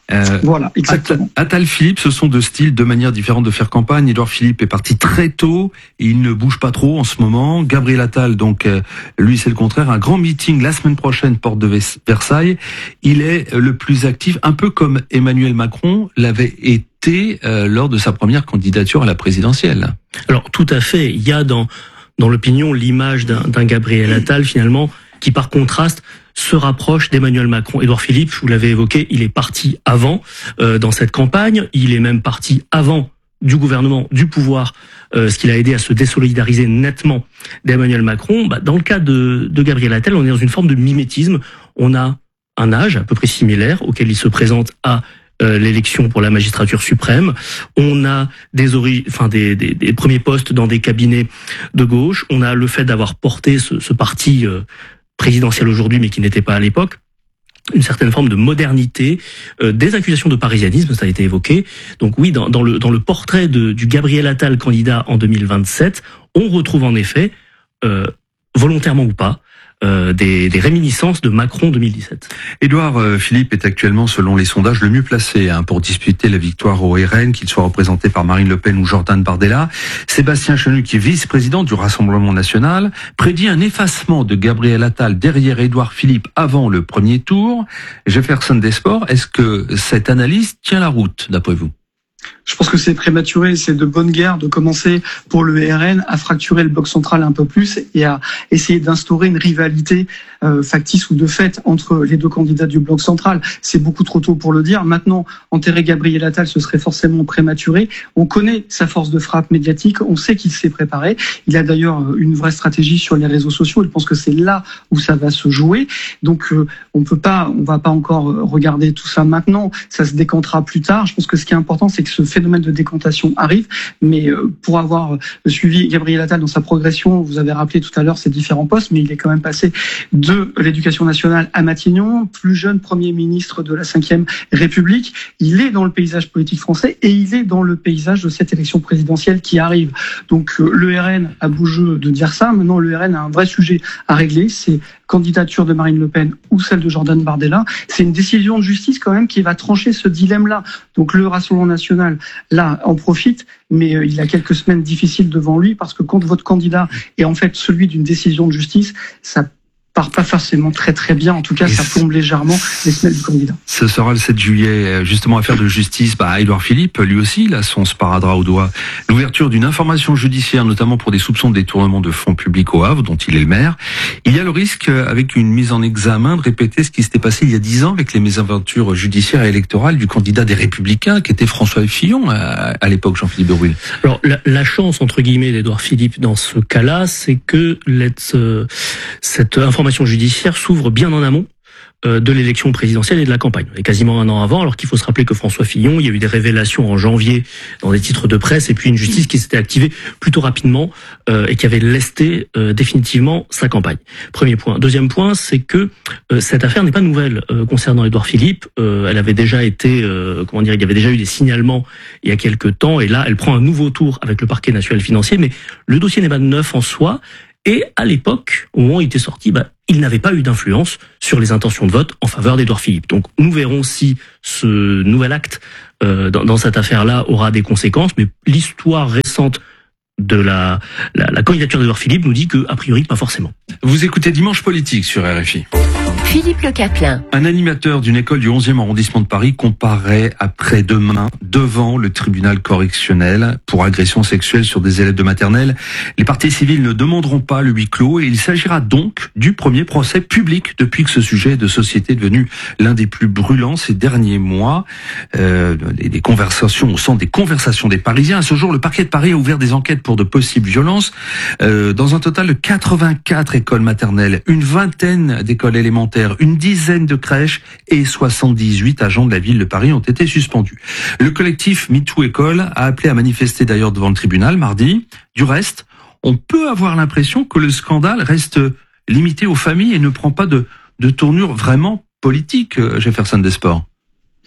Euh, voilà, exactement. Attal Philippe, ce sont deux styles, deux manières différentes de faire campagne. Édouard Philippe est parti très tôt, et il ne bouge pas trop en ce moment. Gabriel Attal, donc, euh, lui, c'est le contraire. Un grand meeting la semaine prochaine, porte de Versailles. Il est le plus actif, un peu comme Emmanuel Macron l'avait été euh, lors de sa première candidature à la présidentielle. Alors, tout à fait. Il y a dans, dans l'opinion l'image d'un, d'un Gabriel Attal, finalement, qui, par contraste, se rapproche d'Emmanuel Macron. Édouard Philippe, vous l'avez évoqué, il est parti avant euh, dans cette campagne. Il est même parti avant du gouvernement, du pouvoir, euh, ce qui l'a aidé à se désolidariser nettement d'Emmanuel Macron. Bah, dans le cas de, de Gabriel Attal, on est dans une forme de mimétisme. On a un âge à peu près similaire auquel il se présente à euh, l'élection pour la magistrature suprême. On a des, ori- enfin, des, des, des premiers postes dans des cabinets de gauche. On a le fait d'avoir porté ce, ce parti euh, présidentiel aujourd'hui, mais qui n'était pas à l'époque, une certaine forme de modernité, euh, des accusations de parisianisme, ça a été évoqué. Donc oui, dans, dans le dans le portrait de, du Gabriel Attal candidat en deux mille vingt-sept, on retrouve en effet, euh, volontairement ou pas, Euh, des, des réminiscences de Macron deux mille dix-sept. Édouard euh, Philippe est actuellement, selon les sondages, le mieux placé hein, pour disputer la victoire au R N, qu'il soit représenté par Marine Le Pen ou Jordan Bardella. Sébastien Chenu, qui est vice-président du Rassemblement national, prédit un effacement de Gabriel Attal derrière Édouard Philippe avant le premier tour. Jefferson Desports, est-ce que cette analyse tient la route, d'après vous ? Je pense que c'est prématuré, c'est de bonne guerre de commencer pour le R N à fracturer le bloc central un peu plus et à essayer d'instaurer une rivalité euh, factice ou de fait entre les deux candidats du bloc central. C'est beaucoup trop tôt pour le dire. Maintenant, enterrer Gabriel Attal, ce serait forcément prématuré. On connaît sa force de frappe médiatique, on sait qu'il s'est préparé. Il a d'ailleurs une vraie stratégie sur les réseaux sociaux. Je pense que c'est là où ça va se jouer. Donc, euh, on peut pas, on va pas encore regarder tout ça maintenant. Ça se décantera plus tard. Je pense que ce qui est important, c'est que ce phénomène de décantation arrive, mais pour avoir suivi Gabriel Attal dans sa progression, vous avez rappelé tout à l'heure ses différents postes, mais il est quand même passé de l'éducation nationale à Matignon, plus jeune Premier ministre de la cinquième République. Il est dans le paysage politique français et il est dans le paysage de cette élection présidentielle qui arrive. Donc le R N a beau jeu de dire ça, maintenant le R N a un vrai sujet à régler, c'est candidature de Marine Le Pen ou celle de Jordan Bardella. C'est une décision de justice quand même qui va trancher ce dilemme-là. Donc le Rassemblement national, là, en profite, mais euh, il a quelques semaines difficiles devant lui parce que quand votre candidat est en fait celui d'une décision de justice, ça part pas forcément très très bien. En tout cas, ça plombe légèrement les semaines du candidat. Ce sera le sept juillet, justement, affaire de justice. Bah, Édouard Philippe, lui aussi, il a son sparadrap au doigt. L'ouverture d'une information judiciaire, notamment pour des soupçons de détournement de fonds publics au Havre, dont il est le maire. Il y a le risque, avec une mise en examen, de répéter ce qui s'était passé il y a dix ans avec les mésaventures judiciaires et électorales du candidat des Républicains, qui était François Fillon, à, à l'époque, Jean-Philippe de Rueil. Alors, la, la chance, entre guillemets, d'Édouard Philippe dans ce cas-là, c'est que euh, cette information judiciaire s'ouvre bien en amont euh, de l'élection présidentielle et de la campagne. Et quasiment un an avant, alors qu'il faut se rappeler que François Fillon, il y a eu des révélations en janvier dans des titres de presse, et puis une justice qui s'était activée plutôt rapidement euh, et qui avait lesté euh, définitivement sa campagne. Premier point. Deuxième point, c'est que euh, cette affaire n'est pas nouvelle euh, concernant Édouard Philippe. Euh, elle avait déjà été, euh, comment dire, il y avait déjà eu des signalements il y a quelques temps, et là, elle prend un nouveau tour avec le parquet national financier, mais le dossier n'est pas neuf en soi. Et à l'époque, au moment où il était sorti, bah, il n'avait pas eu d'influence sur les intentions de vote en faveur d'Édouard Philippe. Donc nous verrons si ce nouvel acte euh, dans, dans cette affaire-là aura des conséquences, mais l'histoire récente de la, la, la candidature d'Édouard Philippe nous dit que, a priori, pas forcément. Vous écoutez Dimanche Politique sur R F I. Philippe Le Caplin. Un animateur d'une école du onzième arrondissement de Paris comparaît après-demain devant le tribunal correctionnel pour agression sexuelle sur des élèves de maternelle. Les parties civiles ne demanderont pas le huis clos et il s'agira donc du premier procès public depuis que ce sujet de société est devenu l'un des plus brûlants ces derniers mois. Euh, des, des conversations au centre des conversations des Parisiens. À ce jour, le parquet de Paris a ouvert des enquêtes pour de possibles violences euh, dans un total de quatre-vingt-quatre écoles maternelles, une vingtaine d'écoles élémentaires, une dizaine de crèches et soixante-dix-huit agents de la ville de Paris ont été suspendus. Le collectif MeToo École a appelé à manifester d'ailleurs devant le tribunal mardi. Du reste, on peut avoir l'impression que le scandale reste limité aux familles et ne prend pas de, de tournure vraiment politique, Jefferson Desports.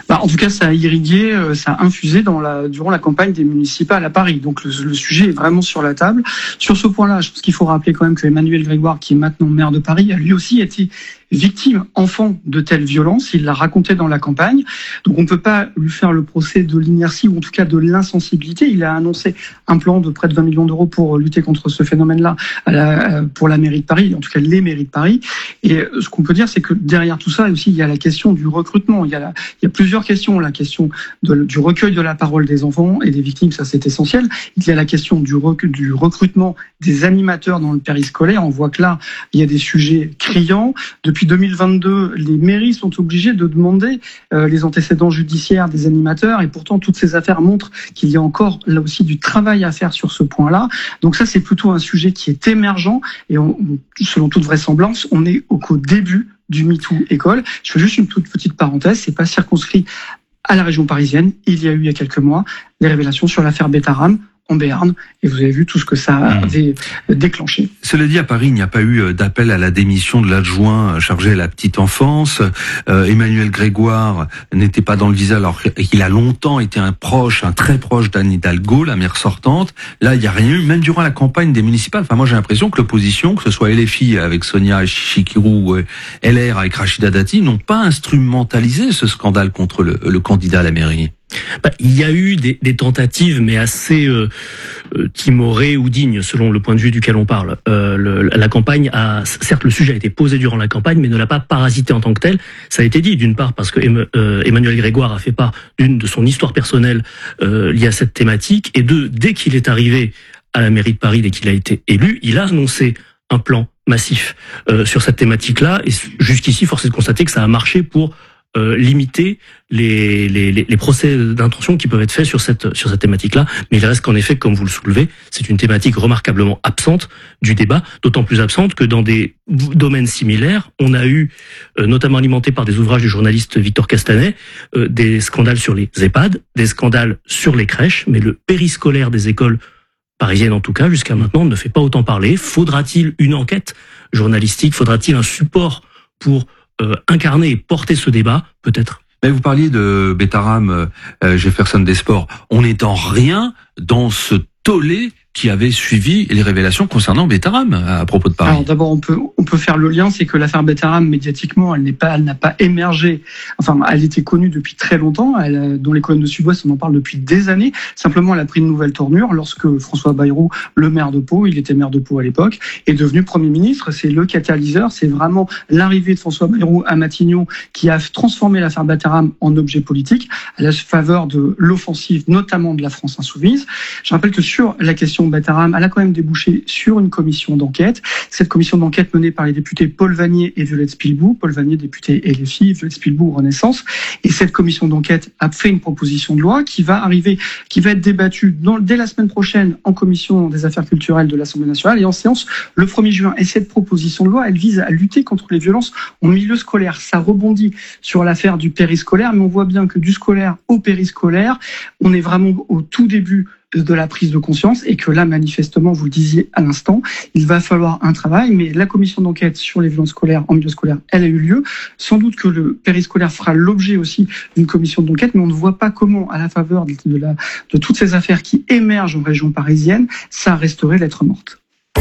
Bah, en tout cas, ça a irrigué, euh, ça a infusé dans la, durant la campagne des municipales à Paris. Donc le, le sujet est vraiment sur la table. Sur ce point-là, je pense qu'il faut rappeler quand même que Emmanuel Grégoire, qui est maintenant maire de Paris, a lui aussi été victime, enfant de telles violences. Il l'a raconté dans la campagne. Donc on ne peut pas lui faire le procès de l'inertie ou en tout cas de l'insensibilité. Il a annoncé un plan de près de vingt millions d'euros pour lutter contre ce phénomène-là à la, pour la mairie de Paris, en tout cas les mairies de Paris. Et ce qu'on peut dire, c'est que derrière tout ça aussi, il y a la question du recrutement. Il y a, la, il y a plusieurs questions. La question de, du recueil de la parole des enfants et des victimes, ça c'est essentiel. Il y a la question du, rec, du recrutement des animateurs dans le périscolaire. On voit que là, il y a des sujets criants. Depuis deux mille vingt-deux, les mairies sont obligées de demander euh, les antécédents judiciaires des animateurs et pourtant toutes ces affaires montrent qu'il y a encore là aussi du travail à faire sur ce point-là. Donc ça, c'est plutôt un sujet qui est émergent et on, selon toute vraisemblance, on est au, au début du MeToo école. Je fais juste une toute petite parenthèse, c'est pas circonscrit à la région parisienne. Il y a eu il y a quelques mois des révélations sur l'affaire Betaram en Béarn, et vous avez vu tout ce que ça avait mmh. déclenché. Cela dit, à Paris, il n'y a pas eu d'appel à la démission de l'adjoint chargé à la petite enfance. Euh, Emmanuel Grégoire n'était pas dans le visage alors qu'il a longtemps été un proche, un très proche d'Anne Hidalgo, la maire sortante. Là, il n'y a rien eu, même durant la campagne des municipales. Enfin, moi, j'ai l'impression que l'opposition, que ce soit L F I avec Sonia Chikirou, L R avec Rachida Dati, n'ont pas instrumentalisé ce scandale contre le, le candidat à la mairie. Bah, il y a eu des, des tentatives, mais assez euh, euh, timorées ou dignes, selon le point de vue duquel on parle. Euh, le, la campagne a, certes, le sujet a été posé durant la campagne, mais ne l'a pas parasité en tant que tel. Ça a été dit, d'une part, parce que euh, Emmanuel Grégoire a fait part d'une de son histoire personnelle euh, liée à cette thématique, et deux, dès qu'il est arrivé à la mairie de Paris, dès qu'il a été élu, il a annoncé un plan massif euh, sur cette thématique-là, et jusqu'ici, force est de constater que ça a marché pour Euh, limiter les, les, les procès d'intention qui peuvent être faits sur cette, sur cette thématique-là. Mais il reste qu'en effet, comme vous le soulevez, c'est une thématique remarquablement absente du débat, d'autant plus absente que dans des domaines similaires, on a eu, euh, notamment alimenté par des ouvrages du journaliste Victor Castanet, euh, des scandales sur les EHPAD, des scandales sur les crèches, mais le périscolaire des écoles parisiennes en tout cas, jusqu'à maintenant, ne fait pas autant parler. Faudra-t-il une enquête journalistique? Faudra-t-il un support pour Euh, incarner et porter ce débat, peut-être? Mais vous parliez de Betaram, euh, Jefferson des Sports. On n'est en rien dans ce tollé qui avait suivi les révélations concernant Betaram à propos de Paris. Alors d'abord, on peut on peut faire le lien, c'est que l'affaire Betaram, médiatiquement, elle n'est pas, elle n'a pas émergé. Enfin, elle était connue depuis très longtemps. Elle, dans les colonnes de Sud-Ouest, on en parle depuis des années. Simplement, elle a pris une nouvelle tournure lorsque François Bayrou, le maire de Pau, il était maire de Pau à l'époque, est devenu Premier ministre. C'est le catalyseur. C'est vraiment l'arrivée de François Bayrou à Matignon qui a transformé l'affaire Betaram en objet politique à la faveur de l'offensive, notamment de la France insoumise. Je rappelle que sur la question Betaram, elle a quand même débouché sur une commission d'enquête. Cette commission d'enquête menée par les députés Paul Vannier et Violette Spilbou. Paul Vannier, député L F I, Violette Spilbou, Renaissance. Et cette commission d'enquête a fait une proposition de loi qui va arriver, qui va être débattue dans, dès la semaine prochaine en commission des affaires culturelles de l'Assemblée nationale et en séance le premier juin. Et cette proposition de loi, elle vise à lutter contre les violences en milieu scolaire. Ça rebondit sur l'affaire du périscolaire, mais on voit bien que du scolaire au périscolaire, on est vraiment au tout début de la prise de conscience et que là, manifestement, vous le disiez à l'instant, il va falloir un travail, mais la commission d'enquête sur les violences scolaires en milieu scolaire, elle a eu lieu. Sans doute que le périscolaire fera l'objet aussi d'une commission d'enquête, mais on ne voit pas comment, à la faveur de, de, la, de toutes ces affaires qui émergent en région parisienne, ça resterait lettre morte.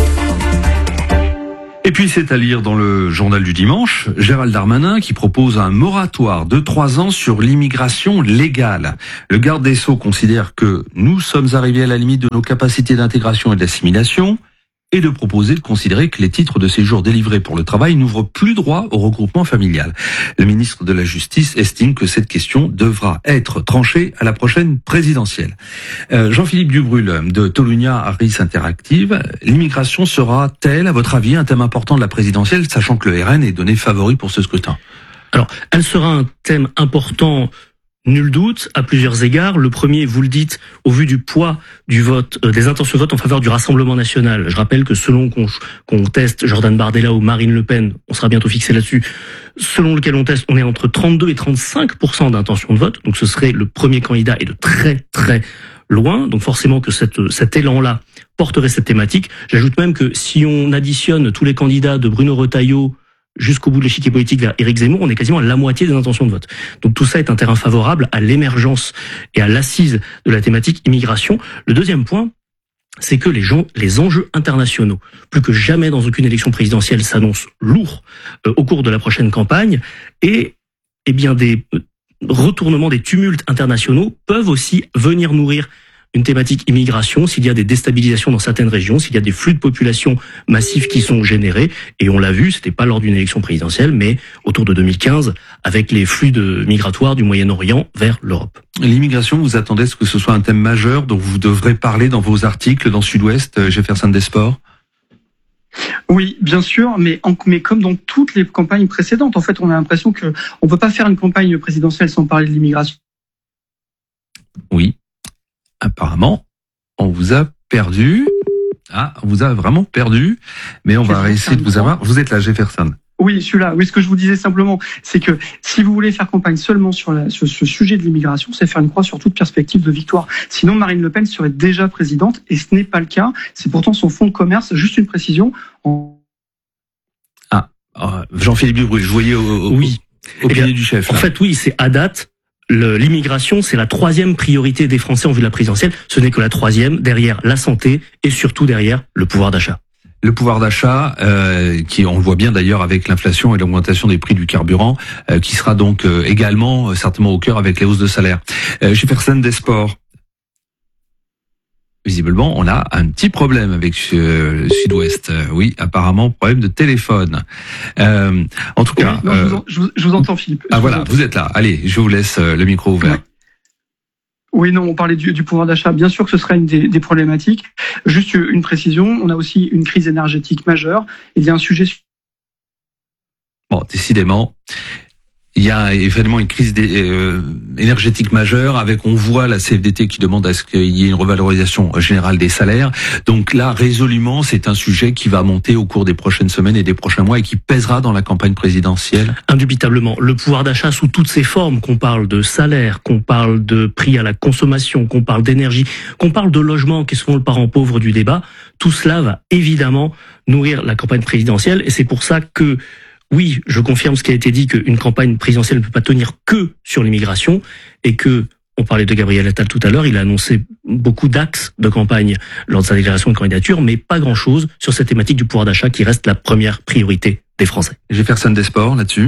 Et puis c'est à lire dans le journal du dimanche, Gérald Darmanin qui propose un moratoire de trois ans sur l'immigration légale. Le garde des Sceaux considère que nous sommes arrivés à la limite de nos capacités d'intégration et d'assimilation et de proposer de considérer que les titres de séjour délivrés pour le travail n'ouvrent plus droit au regroupement familial. Le ministre de la Justice estime que cette question devra être tranchée à la prochaine présidentielle. Euh, Jean-Philippe Dubrul de Tolunia Harris Interactive, l'immigration sera-t-elle, à votre avis, un thème important de la présidentielle, sachant que le R N est donné favori pour ce scrutin? Alors, elle sera un thème important, nul doute, à plusieurs égards. Le premier, vous le dites, au vu du poids du vote, euh, des intentions de vote en faveur du Rassemblement national. Je rappelle que selon qu'on qu'on teste Jordan Bardella ou Marine Le Pen, on sera bientôt fixé là-dessus, selon lequel on teste, on est entre trente-deux et trente-cinq pour cent d'intention de vote. Donc ce serait le premier candidat et de très très loin. Donc forcément que cette, cet élan-là porterait cette thématique. J'ajoute même que si on additionne tous les candidats de Bruno Retailleau jusqu'au bout de l'échiquier politique vers Éric Zemmour, on est quasiment à la moitié des intentions de vote. Donc tout ça est un terrain favorable à l'émergence et à l'assise de la thématique immigration. Le deuxième point, c'est que les gens, les enjeux internationaux, plus que jamais dans aucune élection présidentielle, s'annoncent lourds euh, au cours de la prochaine campagne, et eh bien des retournements, des tumultes internationaux peuvent aussi venir nourrir une thématique immigration, s'il y a des déstabilisations dans certaines régions, s'il y a des flux de population massifs qui sont générés, et on l'a vu, c'était pas lors d'une élection présidentielle, mais autour de deux mille quinze, avec les flux de migratoires du Moyen-Orient vers l'Europe. L'immigration, vous attendez à ce que ce soit un thème majeur dont vous devrez parler dans vos articles dans Sud-Ouest, Jefferson Desports? Oui, bien sûr, mais, en, mais comme dans toutes les campagnes précédentes, en fait, on a l'impression que on peut pas faire une campagne présidentielle sans parler de l'immigration. Oui. Apparemment, on vous a perdu. Ah, on vous a vraiment perdu. Mais on va essayer de vous avoir. Vous êtes là, Jefferson. Oui, je suis là. Oui, ce que je vous disais simplement, c'est que si vous voulez faire campagne seulement sur, la, sur ce sujet de l'immigration, c'est faire une croix sur toute perspective de victoire. Sinon, Marine Le Pen serait déjà présidente, et ce n'est pas le cas. C'est pourtant son fonds de commerce. Juste une précision. En... Ah, Jean-Philippe Dubreuil, je voyais au, au, oui. au pied du chef. En fait, oui, c'est à date. Le, l'immigration, c'est la troisième priorité des Français en vue de la présidentielle. Ce n'est que la troisième, derrière la santé et surtout derrière le pouvoir d'achat. Le pouvoir d'achat, euh, qui on le voit bien d'ailleurs avec l'inflation et l'augmentation des prix du carburant, euh, qui sera donc euh, également euh, certainement au cœur avec les hausses de salaire. Euh, Jefferson Desports. Visiblement, on a un petit problème avec euh, Sud-Ouest. Euh, oui, apparemment, problème de téléphone. Euh, en tout cas... Oui, non, euh, je, vous en, je, vous, je vous entends, Philippe. Ah voilà, vous êtes là. Allez, je vous laisse euh, le micro ouvert. Oui. Oui, non, on parlait du, du pouvoir d'achat. Bien sûr que ce serait une des, des problématiques. Juste une précision, on a aussi une crise énergétique majeure. Il y a un sujet... Bon, décidément... Il y a évidemment une crise euh, énergétique majeure avec, on voit la C F D T qui demande à ce qu'il y ait une revalorisation générale des salaires. Donc là, résolument, c'est un sujet qui va monter au cours des prochaines semaines et des prochains mois et qui pèsera dans la campagne présidentielle. Indubitablement. Le pouvoir d'achat sous toutes ses formes, qu'on parle de salaire, qu'on parle de prix à la consommation, qu'on parle d'énergie, qu'on parle de logement, qui est souvent le parent pauvre du débat, tout cela va évidemment nourrir la campagne présidentielle, et c'est pour ça que oui, je confirme ce qui a été dit, qu'une campagne présidentielle ne peut pas tenir que sur l'immigration, et que, on parlait de Gabriel Attal tout à l'heure, il a annoncé beaucoup d'axes de campagne lors de sa déclaration de candidature, mais pas grand-chose sur cette thématique du pouvoir d'achat qui reste la première priorité des Français. Jefferson Desports, là-dessus?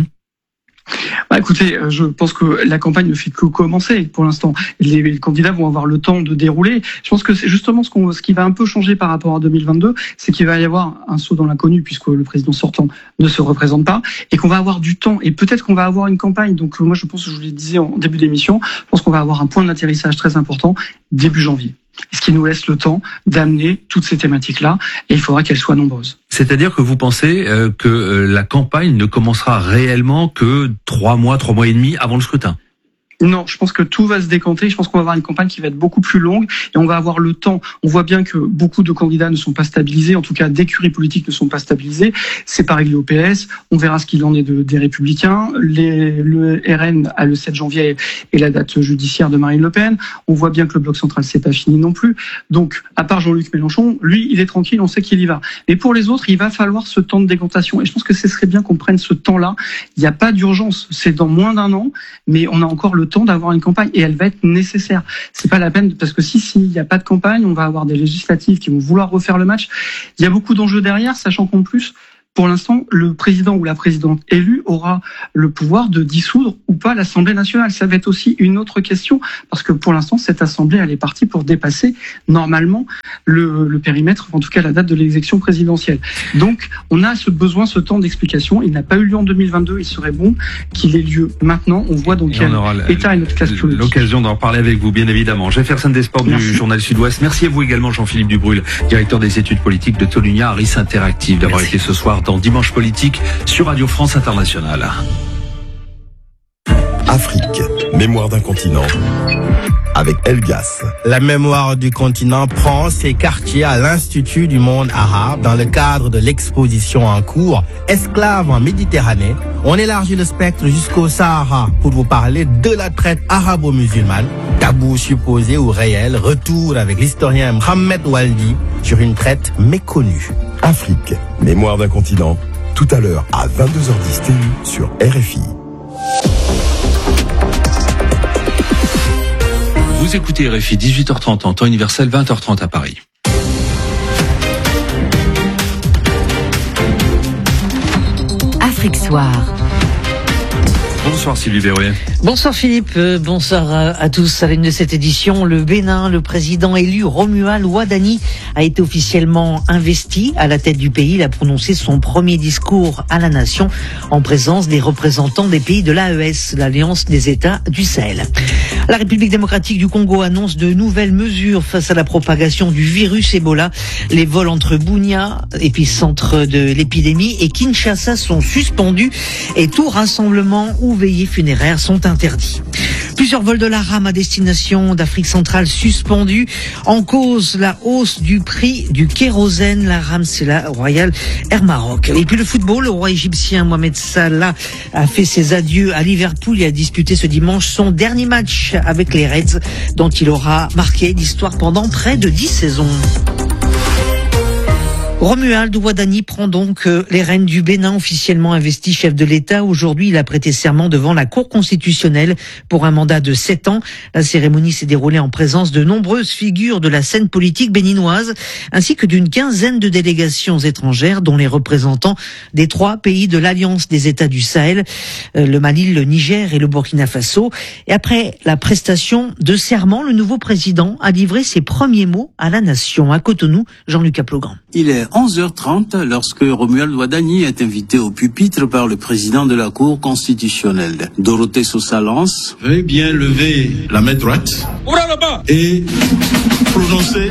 Bah écoutez, je pense que la campagne ne fait que commencer pour l'instant. Les, les candidats vont avoir le temps de dérouler. Je pense que c'est justement ce, qu'on, ce qui va un peu changer par rapport à deux mille vingt-deux, c'est qu'il va y avoir un saut dans l'inconnu puisque le président sortant ne se représente pas, et qu'on va avoir du temps, et peut-être qu'on va avoir une campagne. Donc moi je pense, je vous le disais en début d'émission, je pense qu'on va avoir un point d'atterrissage très important début janvier. Ce qui nous laisse le temps d'amener toutes ces thématiques-là, et il faudra qu'elles soient nombreuses. C'est-à-dire que vous pensez euh, que euh, la campagne ne commencera réellement que trois mois, trois mois et demi avant le scrutin? Non, je pense que tout va se décanter. Je pense qu'on va avoir une campagne qui va être beaucoup plus longue et on va avoir le temps. On voit bien que beaucoup de candidats ne sont pas stabilisés, en tout cas d'écuries politiques ne sont pas stabilisées. C'est pas réglé au P S. On verra ce qu'il en est de, des Républicains. Les, le R N a le sept janvier et la date judiciaire de Marine Le Pen. On voit bien que le bloc central c'est pas fini non plus. Donc, à part Jean-Luc Mélenchon, lui, il est tranquille, on sait qu'il y va. Mais pour les autres, il va falloir ce temps de décantation. Et je pense que ce serait bien qu'on prenne ce temps-là. Il n'y a pas d'urgence. C'est dans moins d'un an, mais on a encore le temps d'avoir une campagne et elle va être nécessaire. C'est pas la peine parce que si s'il n'y a pas de campagne, on va avoir des législatives qui vont vouloir refaire le match. Il y a beaucoup d'enjeux derrière, sachant qu'en plus, pour l'instant, le président ou la présidente élue aura le pouvoir de dissoudre ou pas l'Assemblée nationale. Ça va être aussi une autre question, parce que pour l'instant, cette Assemblée, elle est partie pour dépasser normalement le, le périmètre, en tout cas la date de l'élection présidentielle. Donc, on a ce besoin, ce temps d'explication. Il n'a pas eu lieu en deux mille vingt-deux, il serait bon qu'il ait lieu maintenant. On voit dans quel état est notre classe politique. L'occasion d'en parler avec vous, bien évidemment. Jefferson Desports du Journal Sud-Ouest. Merci à vous également, Jean-Philippe Dubreuil, directeur des études politiques de Tolunia Harris Interactive, d'avoir été ce soir dans Dimanche Politique sur Radio France Internationale. Afrique, mémoire d'un continent, avec Elgas. La mémoire du continent prend ses quartiers à l'Institut du monde arabe dans le cadre de l'exposition en cours Esclaves en Méditerranée. On élargit le spectre jusqu'au Sahara pour vous parler de la traite arabo-musulmane. Tabou supposé ou réel, retour avec l'historien Mohamed Waldi sur une traite méconnue. Afrique, mémoire d'un continent, Tout à l'heure à vingt-deux heures dix T U sur R F I. Vous écoutez R F I, dix-huit heures trente en temps universel, vingt heures trente à Paris. Afrique Soir. Bonsoir Sylvie Berruet. Bonsoir Philippe, euh, bonsoir à, à tous. À l'une de cette édition, le Bénin, le président élu Romuald Wadani a été officiellement investi à la tête du pays. Il a prononcé son premier discours à la nation en présence des représentants des pays de l'A E S, l'Alliance des États du Sahel. La République démocratique du Congo annonce de nouvelles mesures face à la propagation du virus Ebola. Les vols entre Bunia, épicentre de l'épidémie, et Kinshasa sont suspendus et tout rassemblement ou veillées funéraires sont interdits. Plusieurs vols de la rame à destination d'Afrique centrale suspendus. En cause, la hausse du prix du kérosène. La rame, c'est la Royal Air Maroc. Et puis le football, le roi égyptien Mohamed Salah a fait ses adieux à Liverpool et a disputé ce dimanche son dernier match avec les Reds, dont il aura marqué l'histoire pendant près de dix saisons. Romuald Wadani prend donc les rênes du Bénin, officiellement investi chef de l'État. Aujourd'hui, il a prêté serment devant la Cour constitutionnelle pour un mandat de sept ans. La cérémonie s'est déroulée en présence de nombreuses figures de la scène politique béninoise, ainsi que d'une quinzaine de délégations étrangères, dont les représentants des trois pays de l'Alliance des États du Sahel, le Mali, le Niger et le Burkina Faso. Et après la prestation de serment, le nouveau président a livré ses premiers mots à la nation. À Cotonou, Jean-Luc Aplogan. Il est onze heures trente lorsque Romuald Wadani est invité au pupitre par le président de la Cour constitutionnelle. Dorothée Sosa lance. Veuillez bien lever la main droite et prononcer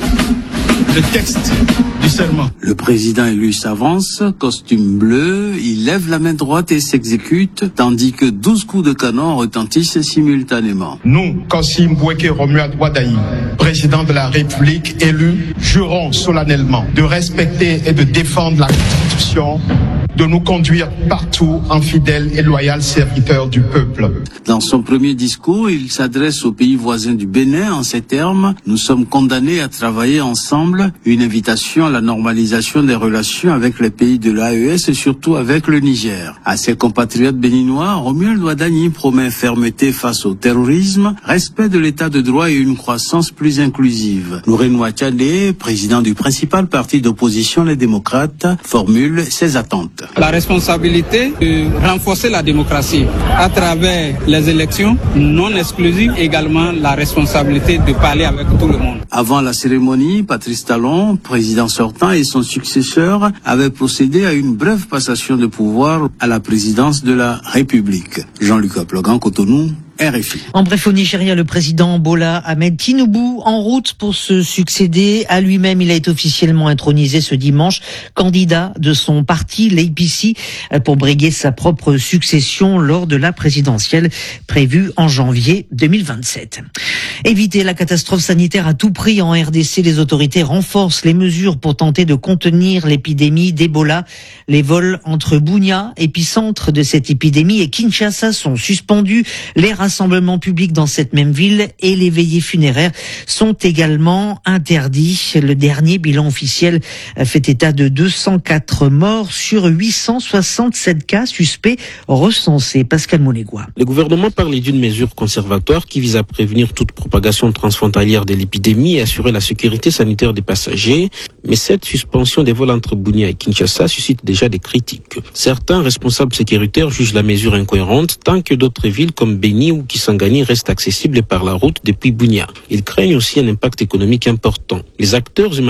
le texte du serment. Le président élu s'avance, costume bleu, il lève la main droite et s'exécute, tandis que douze coups de canon retentissent simultanément. Nous, Kassim Boueke Romuald Wadani, président de la République élu, jurons solennellement de respecter et de défendre la Constitution, de nous conduire partout en fidèle et loyal serviteur du peuple. Dans son premier discours, il s'adresse aux pays voisins du Bénin en ces termes. Nous sommes condamnés à travailler ensemble, une invitation à la normalisation des relations avec les pays de l'A E S et surtout avec le Niger. À ses compatriotes béninois, Romuald Wadani promet fermeté face au terrorisme, respect de l'état de droit et une croissance plus inclusive. Nourine Ouachadé, président du principal parti d'opposition, les démocrates, formule ses attentes. La responsabilité de renforcer la démocratie à travers les élections non exclusives, également la responsabilité de parler avec tout le monde. Avant la cérémonie, Patrice Talon, président sortant, et son successeur avaient procédé à une brève passation de pouvoir à la présidence de la République. Jean-Luc Aplogan, Cotonou, R F I. En bref, au Nigeria, le président Bola Ahmed Tinubu en route pour se succéder à lui-même. Il a été officiellement intronisé ce dimanche, candidat de son parti, l'A P C, pour briguer sa propre succession lors de la présidentielle prévue en janvier deux mille vingt-sept. Éviter la catastrophe sanitaire à tout prix en R D C, les autorités renforcent les mesures pour tenter de contenir l'épidémie d'Ebola. Les vols entre Bunia, épicentre de cette épidémie, et Kinshasa sont suspendus. Les rassemblements publics dans cette même ville et les veillées funéraires sont également interdits. Le dernier bilan officiel fait état de deux cent quatre morts sur huit cent soixante-sept cas suspects recensés. Pascal Monégois. Le gouvernement parle d'une mesure conservatoire qui vise à prévenir toute propagation transfrontalière de l'épidémie et assurer la sécurité sanitaire des passagers. Mais cette suspension des vols entre Bunia et Kinshasa suscite déjà des critiques. Certains responsables sécuritaires jugent la mesure incohérente tant que d'autres villes comme Beni ou Kisangani restent accessibles par la route depuis Bunia. Ils craignent aussi un impact économique important. Les acteurs